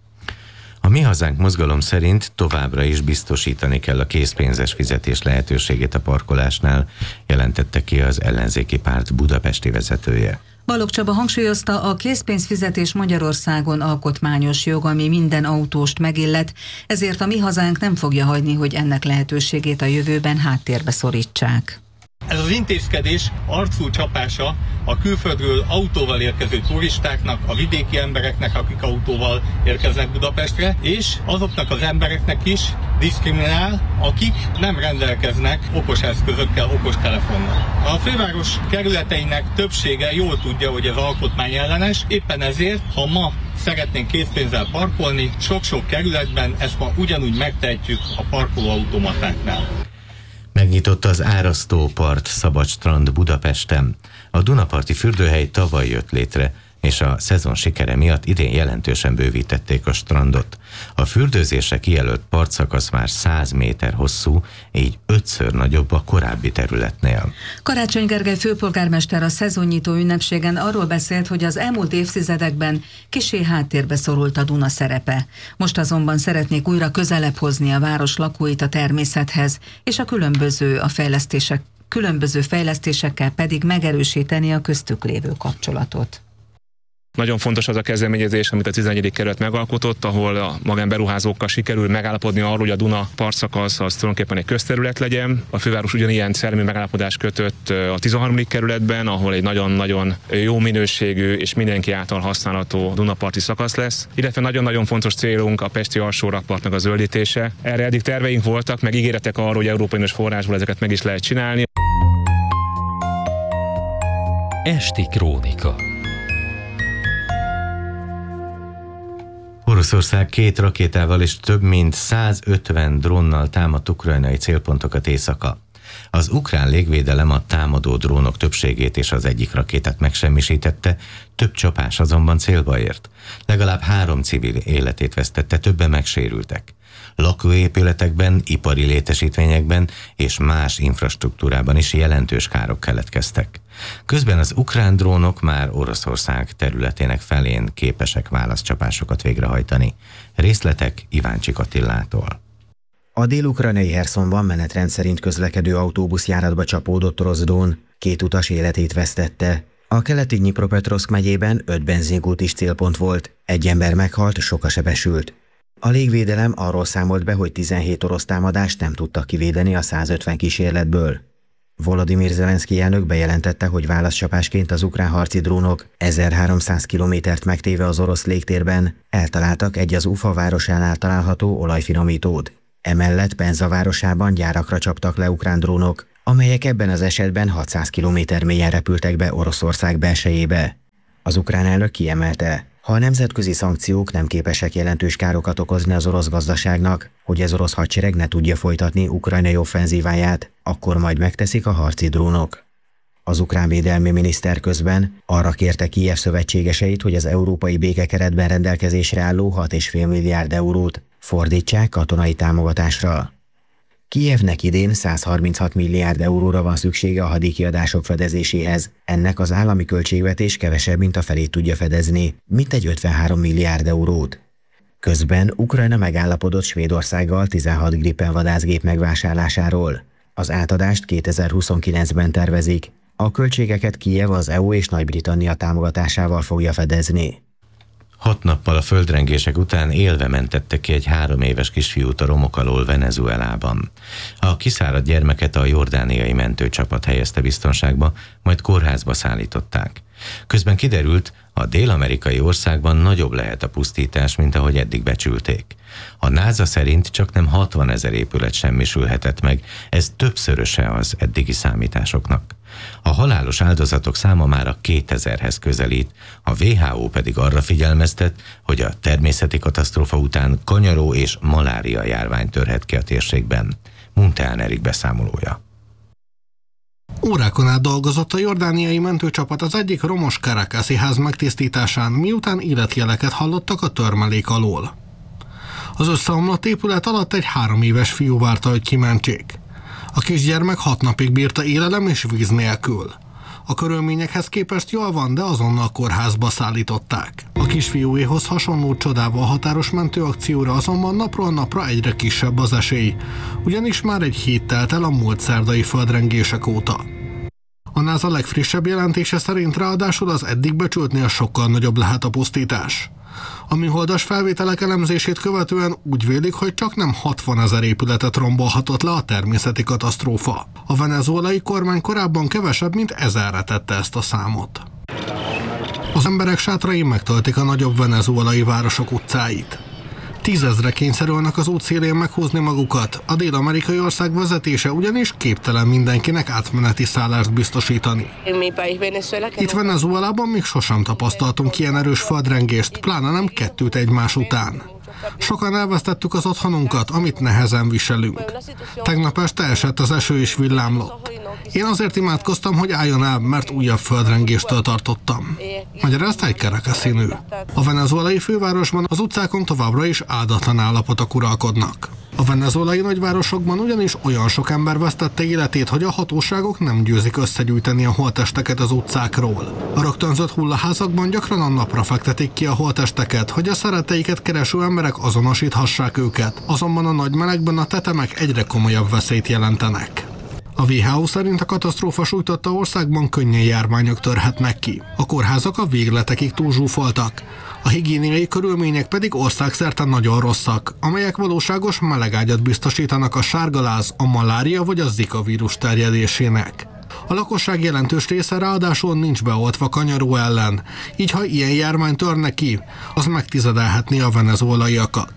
A Mi Hazánk mozgalom szerint továbbra is biztosítani kell a készpénzes fizetés lehetőségét a parkolásnál, jelentette ki az ellenzéki párt budapesti vezetője. Balogh Csaba hangsúlyozta, a készpénzfizetés Magyarországon alkotmányos jog, ami minden autóst megillet, ezért a mi hazánk nem fogja hagyni, hogy ennek lehetőségét a jövőben háttérbe szorítsák. Ez az intézkedés arcú csapása a külföldről autóval érkező turistáknak, a vidéki embereknek, akik autóval érkeznek Budapestre, és azoknak az embereknek is diszkriminál, akik nem rendelkeznek okos eszközökkel, okos telefonnal. A főváros kerületeinek többsége jól tudja, hogy ez alkotmányellenes, éppen ezért, ha ma szeretnénk készpénzzel parkolni, sok-sok kerületben ezt ma ugyanúgy megtehetjük a parkolóautomatáknál. Megnyitotta az Árasztó-part szabad strand Budapesten. A Dunaparti fürdőhely tavaly jött létre, és a szezon sikere miatt idén jelentősen bővítették a strandot. A fürdőzésre kijelölt partszakasz már 100 méter hosszú, így 5-ször nagyobb a korábbi területnél. Karácsony Gergely főpolgármester a szezonnyitó ünnepségen arról beszélt, hogy az elmúlt évtizedekben kissé háttérbe szorult a Duna szerepe. Most azonban szeretnék újra közelebb hozni a város lakóit a természethez, és a különböző fejlesztésekkel pedig megerősíteni a köztük lévő kapcsolatot. Nagyon fontos az a kezdeményezés, amit a 11. kerület megalkotott, ahol a magánberuházókkal sikerül megállapodni arról, hogy a Duna partszakasz az tulajdonképpen egy közterület legyen. A főváros ugyanilyen szellemi megállapodást kötött a 13. kerületben, ahol egy nagyon-nagyon jó minőségű és mindenki által használható Dunaparti szakasz lesz. Illetve nagyon-nagyon fontos célunk a pesti alsórakpartnak a zöldítése. Erre eddig terveink voltak, meg ígéretek arról, hogy európai uniós forrásból ezeket meg is lehet csinálni. Esti krónika. Oroszország 2 rakétával és több mint 150 drónnal támadt ukrajnai célpontokat éjszaka. Az ukrán légvédelem a támadó drónok többségét és az egyik rakétát megsemmisítette, több csapás azonban célba ért. Legalább 3 civil életét vesztette, többen megsérültek. Lakóépületekben, ipari létesítményekben és más infrastruktúrában is jelentős károk keletkeztek. Közben az ukrán drónok már Oroszország területének felén képesek válaszcsapásokat végrehajtani. Részletek Iváncsik Attillától. A dél-ukrajnai Herszonban menetrend szerint közlekedő autóbuszjáratba csapódott orosz drón, 2 utas életét vesztette. A keleti Dnyipropetrovszk megyében 5 benzingút is célpont volt, 1 ember meghalt, soka sebesült. A légvédelem arról számolt be, hogy 17 orosz támadást nem tudtak kivédeni a 150 kísérletből. Volodymyr Zelenszky elnök bejelentette, hogy válaszcsapásként az ukrán harci drónok 1300 kilométert megtéve az orosz légtérben eltaláltak egy az Ufa városánál található olajfinomítót. Emellett Penza városában gyárakra csaptak le ukrán drónok, amelyek ebben az esetben 600 kilométer mélyen repültek be Oroszország belsejébe. Az ukrán elnök kiemelte, ha a nemzetközi szankciók nem képesek jelentős károkat okozni az orosz gazdaságnak, hogy az orosz hadsereg ne tudja folytatni ukrajnai offenzíváját, akkor majd megteszik a harci drónok. Az ukrán védelmi miniszter közben arra kérte Kijev szövetségeseit, hogy az európai békekeretben rendelkezésre álló 6,5 milliárd eurót fordítsák katonai támogatásra. Kijevnek idén 136 milliárd euróra van szüksége a hadikiadások fedezéséhez. Ennek az állami költségvetés kevesebb, mint a felét tudja fedezni, mintegy 53 milliárd eurót. Közben Ukrajna megállapodott Svédországgal 16 Gripen vadászgép megvásárlásáról. Az átadást 2029-ben tervezik. A költségeket Kijev az EU és Nagy-Britannia támogatásával fogja fedezni. 6 nappal a földrengések után élve mentette ki egy 3 éves kisfiút a romok alól Venezuelában. A kiszáradt gyermeket a jordániai mentőcsapat helyezte biztonságba, majd kórházba szállították. Közben kiderült, a dél-amerikai országban nagyobb lehet a pusztítás, mint ahogy eddig becsülték. A NASA szerint csaknem 60 000 épület semmisülhetett meg, ez többszöröse az eddigi számításoknak. A halálos áldozatok száma már a 2000-hez közelít, a WHO pedig arra figyelmeztet, hogy a természeti katasztrófa után kanyaró és malária járvány törhet ki a térségben. Munteán Erik beszámolója. Órákon át dolgozott a jordániai mentőcsapat az egyik romos Caracasi ház megtisztításán, miután életjeleket hallottak a törmelék alól. Az összeomlott épület alatt egy 3 éves fiú várta, hogy kimentsék. A kisgyermek 6 napig bírta élelem és víz nélkül. A körülményekhez képest jól van, de azonnal kórházba szállították. A kisfiúéhoz hasonló csodával határos mentőakcióra azonban napról napra egyre kisebb az esély, ugyanis már egy hét telt el a múlt szerdai földrengések óta. A NASA legfrissebb jelentése szerint ráadásul az eddig becsültnél sokkal nagyobb lehet a pusztítás. A műholdas felvételek elemzését követően úgy vélik, hogy csak nem 60 000 épületet rombolhatott le a természeti katasztrófa. A venezuelai kormány korábban kevesebb, mint 1000-re tette ezt a számot. Az emberek sátrai megtöltik a nagyobb venezuelai városok utcáit. 10 000-re kényszerülnek az útszélén meghúzni magukat, a dél-amerikai ország vezetése ugyanis képtelen mindenkinek átmeneti szállást biztosítani. Itt Venezuelában még sosem tapasztaltunk ilyen erős földrengést, pláne nem 2 egymás után. Sokan elvesztettük az otthonunkat, amit nehezen viselünk. Tegnap este esett az eső és villámlott. Én azért imádkoztam, hogy álljon el, mert újabb földrengéstől tartottam. Magyarázta egy Caracasi nő. A venezuelai fővárosban az utcákon továbbra is áldatlan állapotok uralkodnak. A venezuelai nagyvárosokban ugyanis olyan sok ember vesztette életét, hogy a hatóságok nem győzik összegyűjteni a holttesteket az utcákról. A rögtönzött hullaházakban gyakran a napra fektetik ki a holttesteket, hogy a szeretteiket kereső emberek azonosíthassák őket, azonban a nagy melegben a tetemek egyre komolyabb veszélyt jelentenek. A WHO szerint a katasztrófa sújtotta országban könnyen járványok törhetnek ki. A kórházak a végletekig túlzsúfoltak. A higiéniai körülmények pedig országszerte nagyon rosszak, amelyek valóságos melegágyat biztosítanak a sárgaláz, a malária vagy a Zika vírus terjedésének. A lakosság jelentős része ráadásul nincs beoltva kanyaró ellen, így ha ilyen járvány törne ki, az megtizedelhetné a venezuelaiakat.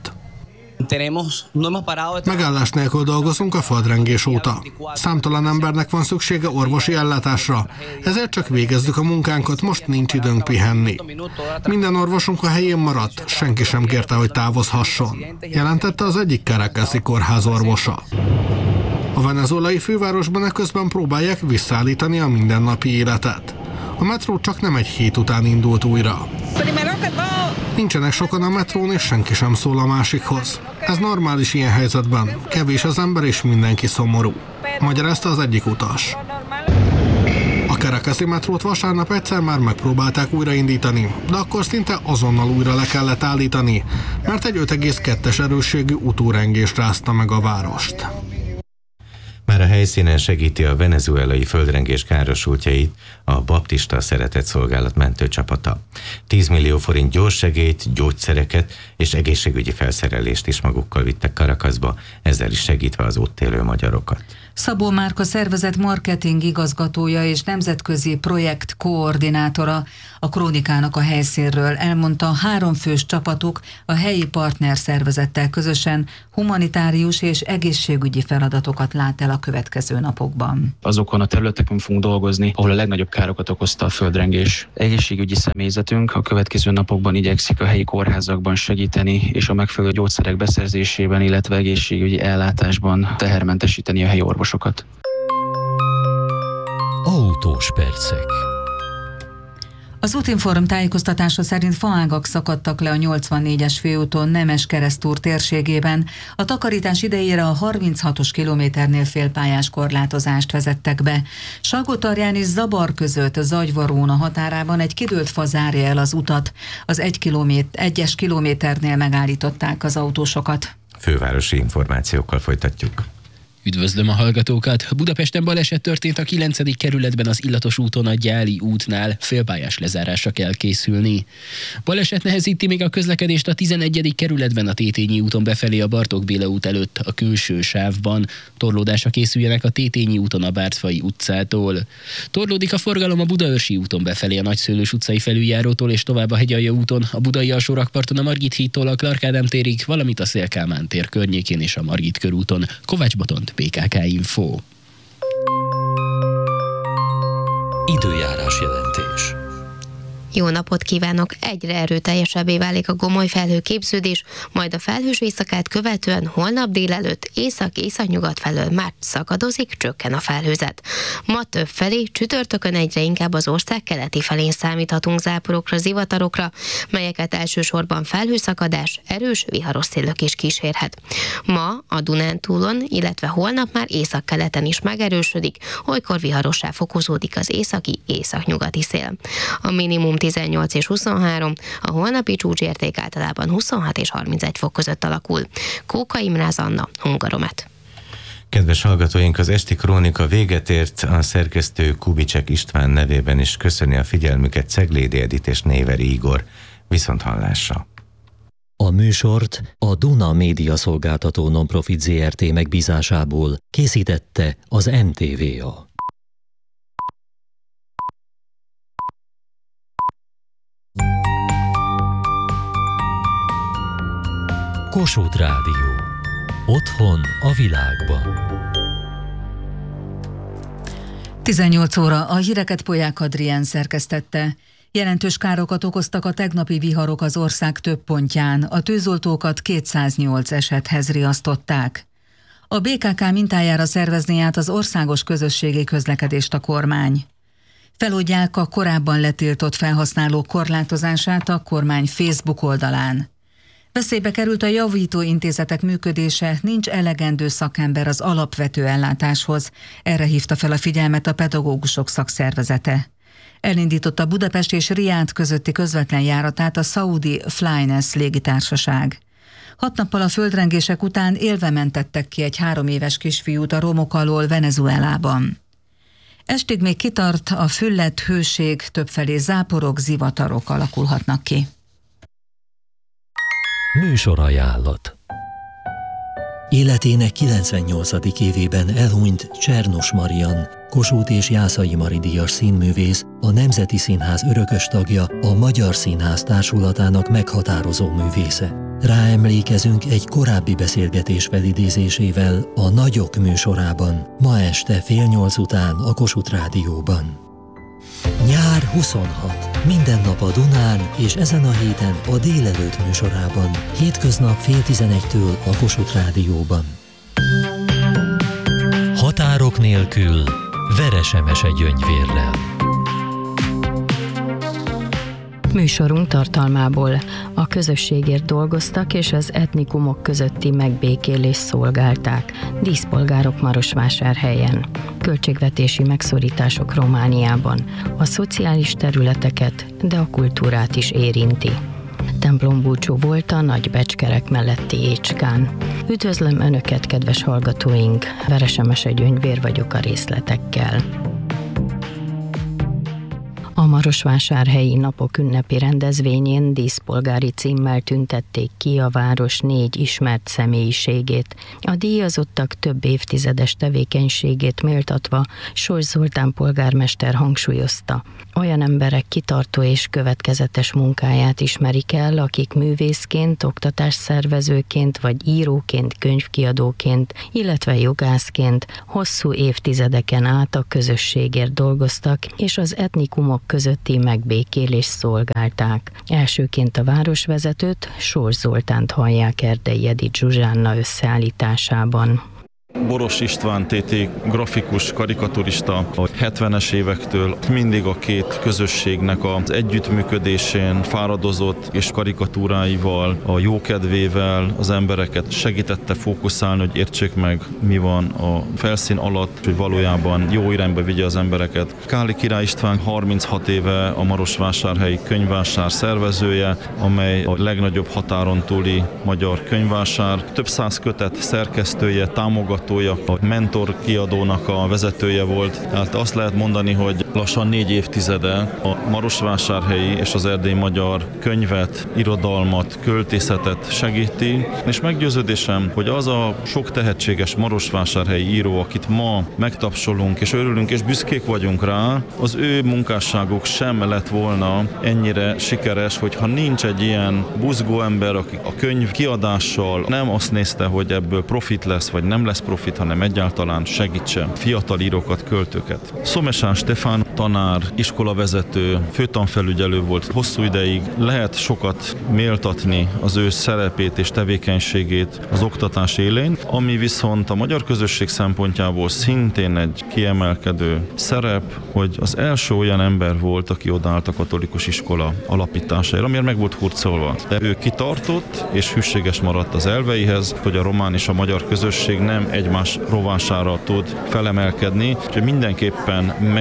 Megállás nélkül dolgozunk a földrengés óta. Számtalan embernek van szüksége orvosi ellátásra, ezért csak végezzük a munkánkat, most nincs időnk pihenni. Minden orvosunk a helyén maradt, senki sem kérte, hogy távozhasson, jelentette az egyik Caracasi kórház orvosa. A venezuelai fővárosban eközben próbálják visszaállítani a mindennapi életet. A metró csak nem egy hét után indult újra. Nincsenek sokan a metrón, és senki sem szól a másikhoz. Ez normális ilyen helyzetben. Kevés az ember, és mindenki szomorú. Magyarázta az egyik utas. A Caracasi metrót vasárnap egyszer már megpróbálták újraindítani, de akkor szinte azonnal újra le kellett állítani, mert egy 5,2-es erősségű utórengés rázta meg a várost. Már a helyszínen segíti a venezuelai földrengés károsultjait a Baptista Szeretetszolgálat mentőcsapata. 10 millió forint gyorssegélyt, gyógyszereket és egészségügyi felszerelést is magukkal vittek Caracasba, ezzel is segítve az ott élő magyarokat. Szabó Márka szervezet marketing igazgatója és nemzetközi projekt koordinátora a Krónikának a helyszínről elmondta, 3 fős csapatuk a helyi partner szervezettel közösen humanitárius és egészségügyi feladatokat lát el a következő napokban. Azokon a területeken fogunk dolgozni, ahol a legnagyobb károkat okozta a földrengés. Egészségügyi személyzetünk a következő napokban igyekszik a helyi kórházakban segíteni, és a megfelelő gyógyszerek beszerzésében, illetve egészségügyi ellátásban tehermentesíteni a helyi orvosokat. Autós percek. Az Útinform tájékoztatása szerint faágak szakadtak le a 84-es főúton Nemes-Keresztúr térségében. A takarítás idejére a 36-os kilométernél félpályás korlátozást vezettek be. Salgótarján és Zabar között Zagyvaróna határában egy kidőlt fa zárja el az utat. Az 1-es kilométernél megállították az autósokat. Fővárosi információkkal folytatjuk. Üdvözlöm a hallgatókat! Budapesten baleset történt a 9. kerületben az Illatos úton a Gyáli útnál. Félpályás lezárásra kell készülni. Baleset nehezíti még a közlekedést a 11. kerületben a Tétényi úton befelé a Bartók Béla út előtt a külső sávban. Torlódásra készüljenek a Tétényi úton a Bártfai utcától. Torlódik a forgalom a Budaörsi úton befelé a Nagyszőlős utcai felüljárótól és tovább a Hegyalja úton, a Budai alsórakparton a Margit hídtól a Clark Ádám térig, valamint a Széll Kálmán tér környékén és a Margit körúton. Kovács Botont, PKK Info. Időjárás jelentés. Jó napot kívánok! Egyre erőteljesebbé válik a gomoly felhőképződés, majd a felhős éjszakát követően holnap délelőtt észak-északnyugat felől már szakadozik, csökken a felhőzet. Ma többfelé, csütörtökön egyre inkább az ország keleti felén számíthatunk záporokra, zivatarokra, melyeket elsősorban felhőszakadás, erős, viharos szélök is kísérhet. Ma a Dunántúlon, illetve holnap már északkeleten is megerősödik, olykor viharossá fokozódik az északi-északnyugati szél. A minimum 18 és 23, a holnapi csúcsérték általában 26 és 31 fok között alakul. Kóka Imre, Anna, Hungaromet. Kedves hallgatóink, az esti krónika véget ért, a szerkesztő Kubicek István nevében is köszöni a figyelmüket Ceglédi Edit és Néveri Igor. Viszonthallásra! A műsort a Duna Média Szolgáltató Nonprofit Zrt. Megbízásából készítette az NTVA. Kossuth Rádió. Otthon a világban. 18 óra, a híreket Polyák Adrián szerkesztette. Jelentős károkat okoztak a tegnapi viharok az ország több pontján. A tűzoltókat 208 esethez riasztották. A BKK mintájára szervezni át az országos közösségi közlekedést a kormány. Feloldják a korábban letiltott felhasználók korlátozását a kormány Facebook oldalán. Veszélybe került a javító intézetek működése, nincs elegendő szakember az alapvető ellátáshoz. Erre hívta fel a figyelmet a pedagógusok szakszervezete. Elindította Budapest és Riad közötti közvetlen járatát a szaudi Flynas légitársaság. 6 nappal a földrengések után élve mentettek ki egy 3 éves kisfiút a romok alól Venezuelában. Estig még kitart a füllett hőség, többfelé záporok, zivatarok alakulhatnak ki. Műsorajánlat. Életének 98. évében elhunyt Csernos Marian, Kossuth és Jászai Mari díjas színművész, a Nemzeti Színház örökös tagja, a Magyar Színház Társulatának meghatározó művésze. Ráemlékezünk egy korábbi beszélgetés felidézésével a Nagyok műsorában, ma este 7:30 után a Kossuth Rádióban. Nyár 26. Minden nap a Dunán, és ezen a héten a délelőtt műsorában. Hétköznap 10:30-től a Kossuth Rádióban. Határok nélkül, Veresemese Gyöngyvérrel. Műsorunk tartalmából: a közösségért dolgoztak és az etnikumok közötti megbékélést szolgálták, díszpolgárok Marosvásárhelyen, költségvetési megszorítások Romániában, a szociális területeket, de a kultúrát is érinti. Templombúcsú volt a Nagy Becskerek melletti Écskán. Üdvözlöm Önöket, kedves hallgatóink! Veresemese Gyöngyvér vagyok a részletekkel. A Marosvásárhelyi Napok ünnepi rendezvényén díszpolgári címmel tüntették ki a város 4 ismert személyiségét. A díjazottak több évtizedes tevékenységét méltatva Sors Zoltán polgármester hangsúlyozta: olyan emberek kitartó és következetes munkáját ismerik el, akik művészként, oktatásszervezőként vagy íróként, könyvkiadóként, illetve jogászként hosszú évtizedeken át a közösségért dolgoztak, és az etnikumok közötti megbékélést szolgálták. Elsőként a városvezetőt, Sors Zoltánt hallják Erdei Edith Zsuzsánna összeállításában. Boros István TT grafikus, karikaturista a 70-es évektől mindig a két közösségnek az együttműködésén fáradozott, és karikatúráival, a jókedvével az embereket segítette fókuszálni, hogy értsék meg, mi van a felszín alatt, hogy valójában jó irányba vigye az embereket. Káli Király István 36 éve a Marosvásárhelyi könyvvásár szervezője, amely a legnagyobb határon túli magyar könyvvásár. Több száz kötet szerkesztője, támogatója, a Mentor kiadónak a vezetője volt. Tehát azt lehet mondani, hogy lassan 4 évtizede a marosvásárhelyi és az erdélyi magyar könyvet, irodalmat, költészetet segíti, és meggyőződésem, hogy az a sok tehetséges marosvásárhelyi író, akit ma megtapsolunk és örülünk és büszkék vagyunk rá, az ő munkásságuk sem lett volna ennyire sikeres, hogyha nincs egy ilyen buzgó ember, aki a könyv kiadással nem azt nézte, hogy ebből profit lesz, vagy nem lesz profit, hanem egyáltalán segítse fiatal írókat, költőket. Szomesán Stefán tanár, iskolavezető, főtanfelügyelő volt hosszú ideig. Lehet sokat méltatni az ő szerepét és tevékenységét az oktatás élén, ami viszont a magyar közösség szempontjából szintén egy kiemelkedő szerep, hogy az első olyan ember volt, aki odállt a katolikus iskola alapítására, amiért meg volt hurcolva. De ő kitartott és hűséges maradt az elveihez, hogy a román és a magyar közösség nem egymás rovására tud felemelkedni, úgyhogy mindenképpen megérdemel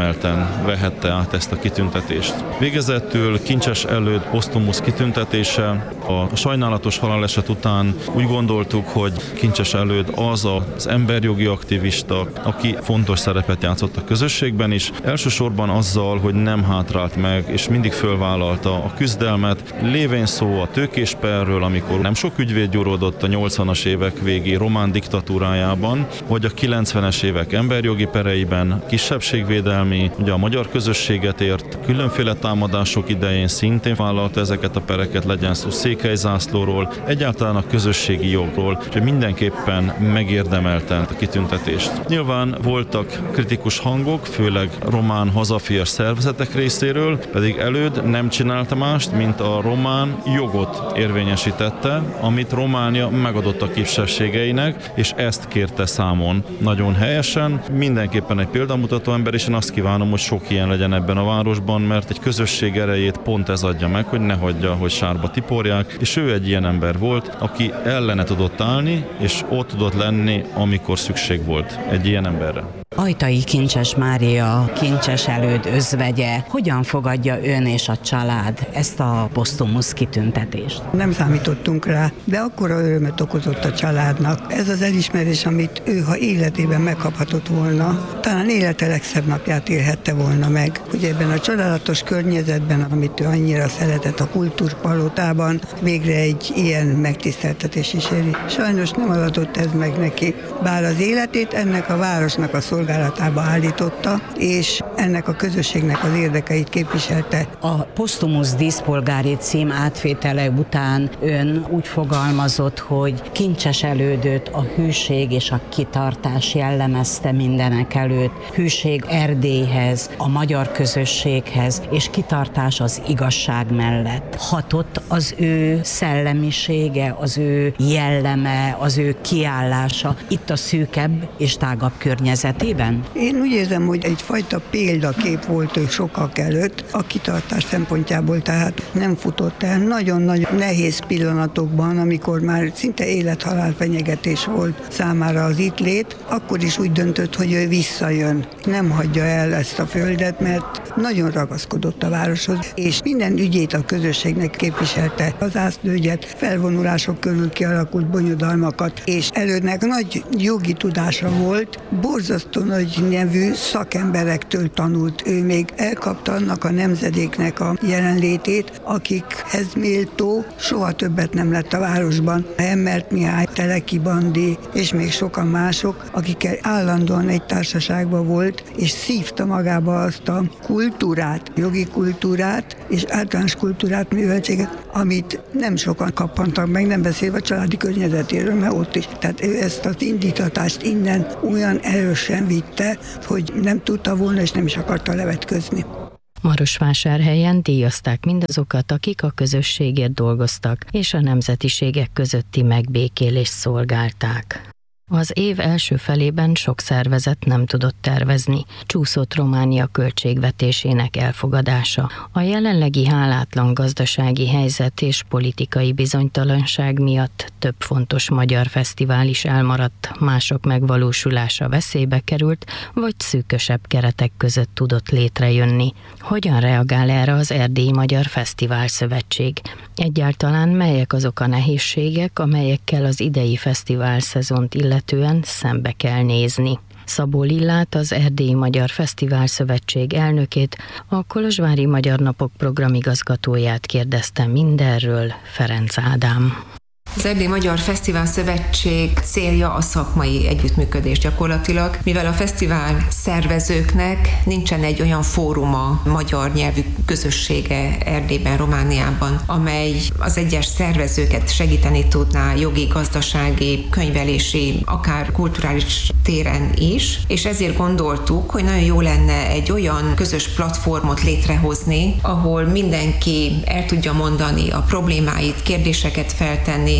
megérdemelten vehette át ezt a kitüntetést. Végezetül Kincses Előd posztumusz kitüntetése. A sajnálatos haláleset után úgy gondoltuk, hogy Kincses Előd az az emberjogi aktivista, aki fontos szerepet játszott a közösségben is. Elsősorban azzal, hogy nem hátrált meg, és mindig fölvállalta a küzdelmet. Lévén szó a tőkésperről, amikor nem sok ügyvéd gyúródott a 80-as évek végi román diktatúrájában, vagy a 90-es évek emberjogi pereiben, kisebbségvédelmi, ugye a magyar közösséget ért, különféle támadások idején szintén vállalta ezeket a pereket, legyen szó székelyzászlóról, egyáltalán a közösségi jogról, úgyhogy mindenképpen megérdemelte a kitüntetést. Nyilván voltak kritikus hangok, főleg román hazafias szervezetek részéről, pedig Előd nem csinálta mást, mint a román jogot érvényesítette, amit Románia megadott a kisebbségeinek, és ezt kérte számon. Nagyon helyesen, mindenképpen egy példamutató ember, és én azt kívánom, hogy sok ilyen legyen ebben a városban, mert egy közösség erejét pont ez adja meg, hogy ne hagyja, hogy sárba tiporják, és ő egy ilyen ember volt, aki ellene tudott állni, és ott tudott lenni, amikor szükség volt egy ilyen emberre. Ajtai Kincses Mária, Kincses Előd özvegye. Hogyan fogadja ön és a család ezt a posztumusz kitüntetést? Nem számítottunk rá, de akkora örömet okozott a családnak. Ez az elismerés, amit ő, ha életében megkaphatott volna, talán élete legszebb napját élhette volna meg. Hogy ebben a csodálatos környezetben, amit ő annyira szeretett, a kultúrpalotában, végre egy ilyen megtiszteltetés is éri. Sajnos nem adatott ez meg neki, bár az életét ennek a városnak a szolgálatába állította, és ennek a közösségnek az érdekeit képviselte. A posztumusz díszpolgári cím átvétele után ön úgy fogalmazott, hogy Kincses Elődöt a hűség és a kitartás jellemezte mindenek előtt. Hűség Erdélyhez, a magyar közösséghez, és kitartás az igazság mellett. Hatott az ő szellemisége, az ő jelleme, az ő kiállása itt a szűkebb és tágabb környezetében? Én úgy érzem, hogy egyfajta példakép volt ő sokak előtt a kitartás szempontjából, tehát nem futott el nagyon-nagyon nehéz pillanatokban, amikor már szinte élet-halál fenyegetés volt számára az itt lét, akkor is úgy döntött, hogy ő visszajön. Nem hagyja el ezt a földet, mert nagyon ragaszkodott a városhoz, és minden ügyét a közösségnek képviselte. Az ászlőgyet, felvonulások körül kialakult bonyodalmakat, és Elődnek nagy jogi tudása volt, borzasztó nagy nevű szakemberektől tanult. Ő még elkapta annak a nemzedéknek a jelenlétét, akikhez méltó soha többet nem lett a városban. Emmert Mihály, Teleki Bandi és még sokan mások, akikkel állandóan egy társaságban volt, és szívta magába azt a kultúrát, jogi kultúrát és általános kultúrát, műveltséget, amit nem sokan kappantak meg, nem beszélve a családi környezetéről, mert ott is. Tehát ő ezt az indítatást innen olyan erősen vitte, hogy nem tudta volna és nem is akarta levetközni. Marosvásárhelyen díjazták mindazokat, akik a közösségért dolgoztak, és a nemzetiségek közötti megbékélést szolgálták. Az év első felében sok szervezet nem tudott tervezni, csúszott Románia költségvetésének elfogadása. A jelenlegi hálátlan gazdasági helyzet és politikai bizonytalanság miatt több fontos magyar fesztivál is elmaradt, mások megvalósulása veszélybe került, vagy szűkösebb keretek között tudott létrejönni. Hogyan reagál erre az Erdélyi Magyar Fesztivál Szövetség? Egyáltalán melyek azok a nehézségek, amelyekkel az idei fesztivál szezont illetően szembe kell nézni? Szabó Lillát, az Erdélyi Magyar Fesztivál Szövetség elnökét, a Kolozsvári Magyar Napok programigazgatóját kérdezte mindenről Ferenc Ádám. Az Erdélyi Magyar Fesztivál Szövetség célja a szakmai együttműködés gyakorlatilag, mivel a fesztivál szervezőknek nincsen egy olyan fóruma, magyar nyelvű közössége Erdélyben, Romániában, amely az egyes szervezőket segíteni tudná jogi, gazdasági, könyvelési, akár kulturális téren is, és ezért gondoltuk, hogy nagyon jó lenne egy olyan közös platformot létrehozni, ahol mindenki el tudja mondani a problémáit, kérdéseket feltenni,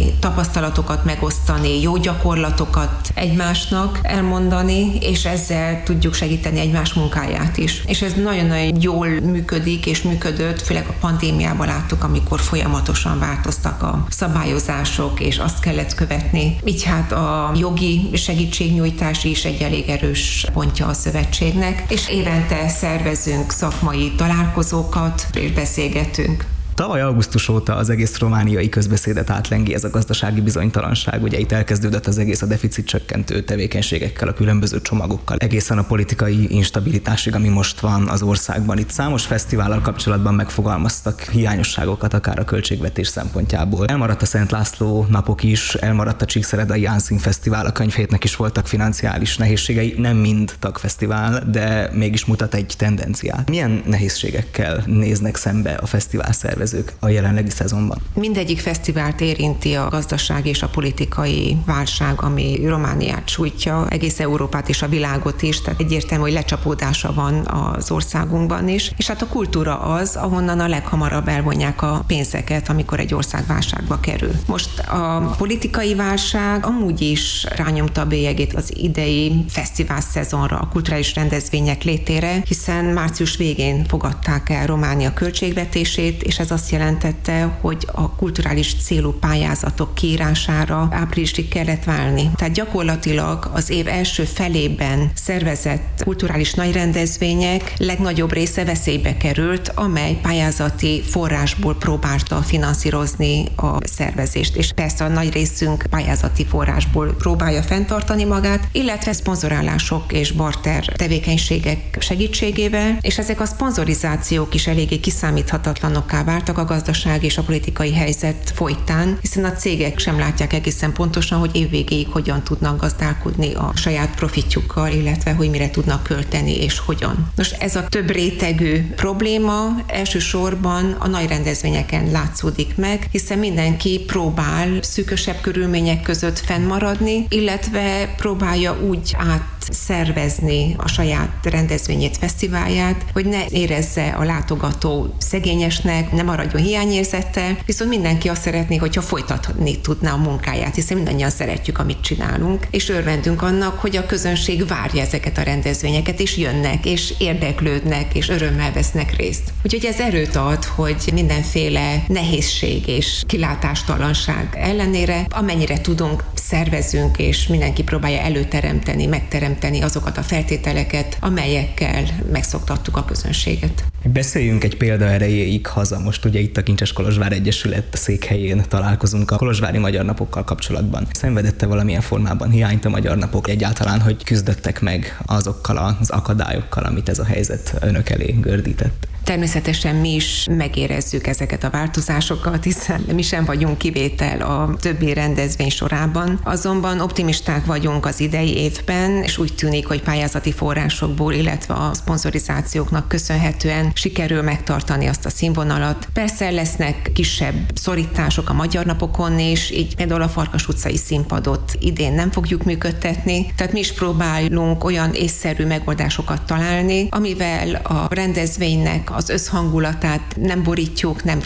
tapasztalatokat megosztani, jó gyakorlatokat egymásnak elmondani, és ezzel tudjuk segíteni egymás munkáját is. És ez nagyon-nagyon jól működik és működött, főleg a pandémiában láttuk, amikor folyamatosan változtak a szabályozások, és azt kellett követni. Így hát a jogi segítségnyújtás is egy elég erős pontja a szövetségnek, és évente szervezünk szakmai találkozókat, és beszélgetünk. Tavaly augusztus óta az egész romániai közbeszédet átlengi ez a gazdasági bizonytalanság. Ugye itt elkezdődött az egész a deficit csökkentő tevékenységekkel, a különböző csomagokkal, egészen a politikai instabilitásig, ami most van az országban. Itt számos fesztivállal kapcsolatban megfogalmaztak hiányosságokat, akár a költségvetés szempontjából. Elmaradt a Szent László napok is, elmaradt a Csíkszeredai Jánszín Fesztivál, a könyvhétnek is voltak financiális nehézségei, nem mind tagfesztivál, de mégis mutat egy tendenciát. Milyen nehézségekkel néznek szembe a fesztivál szervezők a jelenlegi szezonban? Mindegyik fesztivált érinti a gazdaság és a politikai válság, ami Romániát sújtja, egész Európát és a világot is, tehát egyértelmű, hogy lecsapódása van az országunkban is, és hát a kultúra az, ahonnan a leghamarabb elvonják a pénzeket, amikor egy ország válságba kerül. Most a politikai válság amúgy is rányomta a bélyegét az idei fesztivál szezonra, a kulturális rendezvények létére, hiszen március végén fogadták el Románia költségvetését, és ez azt jelentette, hogy a kulturális célú pályázatok kiírására áprilisig kellett várni. Tehát gyakorlatilag az év első felében szervezett kulturális nagyrendezvények legnagyobb része veszélybe került, amely pályázati forrásból próbálta finanszírozni a szervezést. És persze a nagy részünk pályázati forrásból próbálja fenntartani magát, illetve szponzorálások és barter tevékenységek segítségével, és ezek a szponzorizációk is eléggé kiszámíthatatlanokká váltak a gazdaság és a politikai helyzet folytán, hiszen a cégek sem látják egészen pontosan, hogy évvégéig hogyan tudnak gazdálkodni a saját profitjukkal, illetve hogy mire tudnak költeni és hogyan. Nos, ez a több rétegű probléma elsősorban a nagy rendezvényeken látszódik meg, hiszen mindenki próbál szűkösebb körülmények között fennmaradni, illetve próbálja úgy átszervezni a saját rendezvényét, fesztiválját, hogy ne érezze a látogató szegényesnek, nem maradjon hiányérzettel, viszont mindenki azt szeretné, hogyha folytatni tudná a munkáját, hiszen mindannyian szeretjük, amit csinálunk, és örvendünk annak, hogy a közönség várja ezeket a rendezvényeket, és jönnek, és érdeklődnek, és örömmel vesznek részt. Úgyhogy ez erőt ad, hogy mindenféle nehézség és kilátástalanság ellenére, amennyire tudunk, szervezünk, és mindenki próbálja előteremteni, megteremteni azokat a feltételeket, amelyekkel megszoktattuk a közönséget. Beszéljünk egy példa erejéig haza. Most ugye itt a Kincses Kolozsvár Egyesület székhelyén találkozunk a kolozsvári Magyar Napokkal kapcsolatban. Szenvedette valamilyen formában hiányt a Magyar Napok? Egyáltalán, hogy küzdöttek meg azokkal az akadályokkal, amit ez a helyzet önök elé gördített? Természetesen mi is megérezzük ezeket a változásokat, hiszen mi sem vagyunk kivétel a többi rendezvény sorában. Azonban optimisták vagyunk az idei évben, és úgy tűnik, hogy pályázati forrásokból, illetve a szponzorizációknak köszönhetően sikerül megtartani azt a színvonalat. Persze lesznek kisebb szorítások a Magyar Napokon is, így például a Farkas utcai színpadot idén nem fogjuk működtetni, tehát mi is próbálunk olyan észszerű megoldásokat találni, amivel a rendezvénynek az összhangulatát nem borítjuk, nem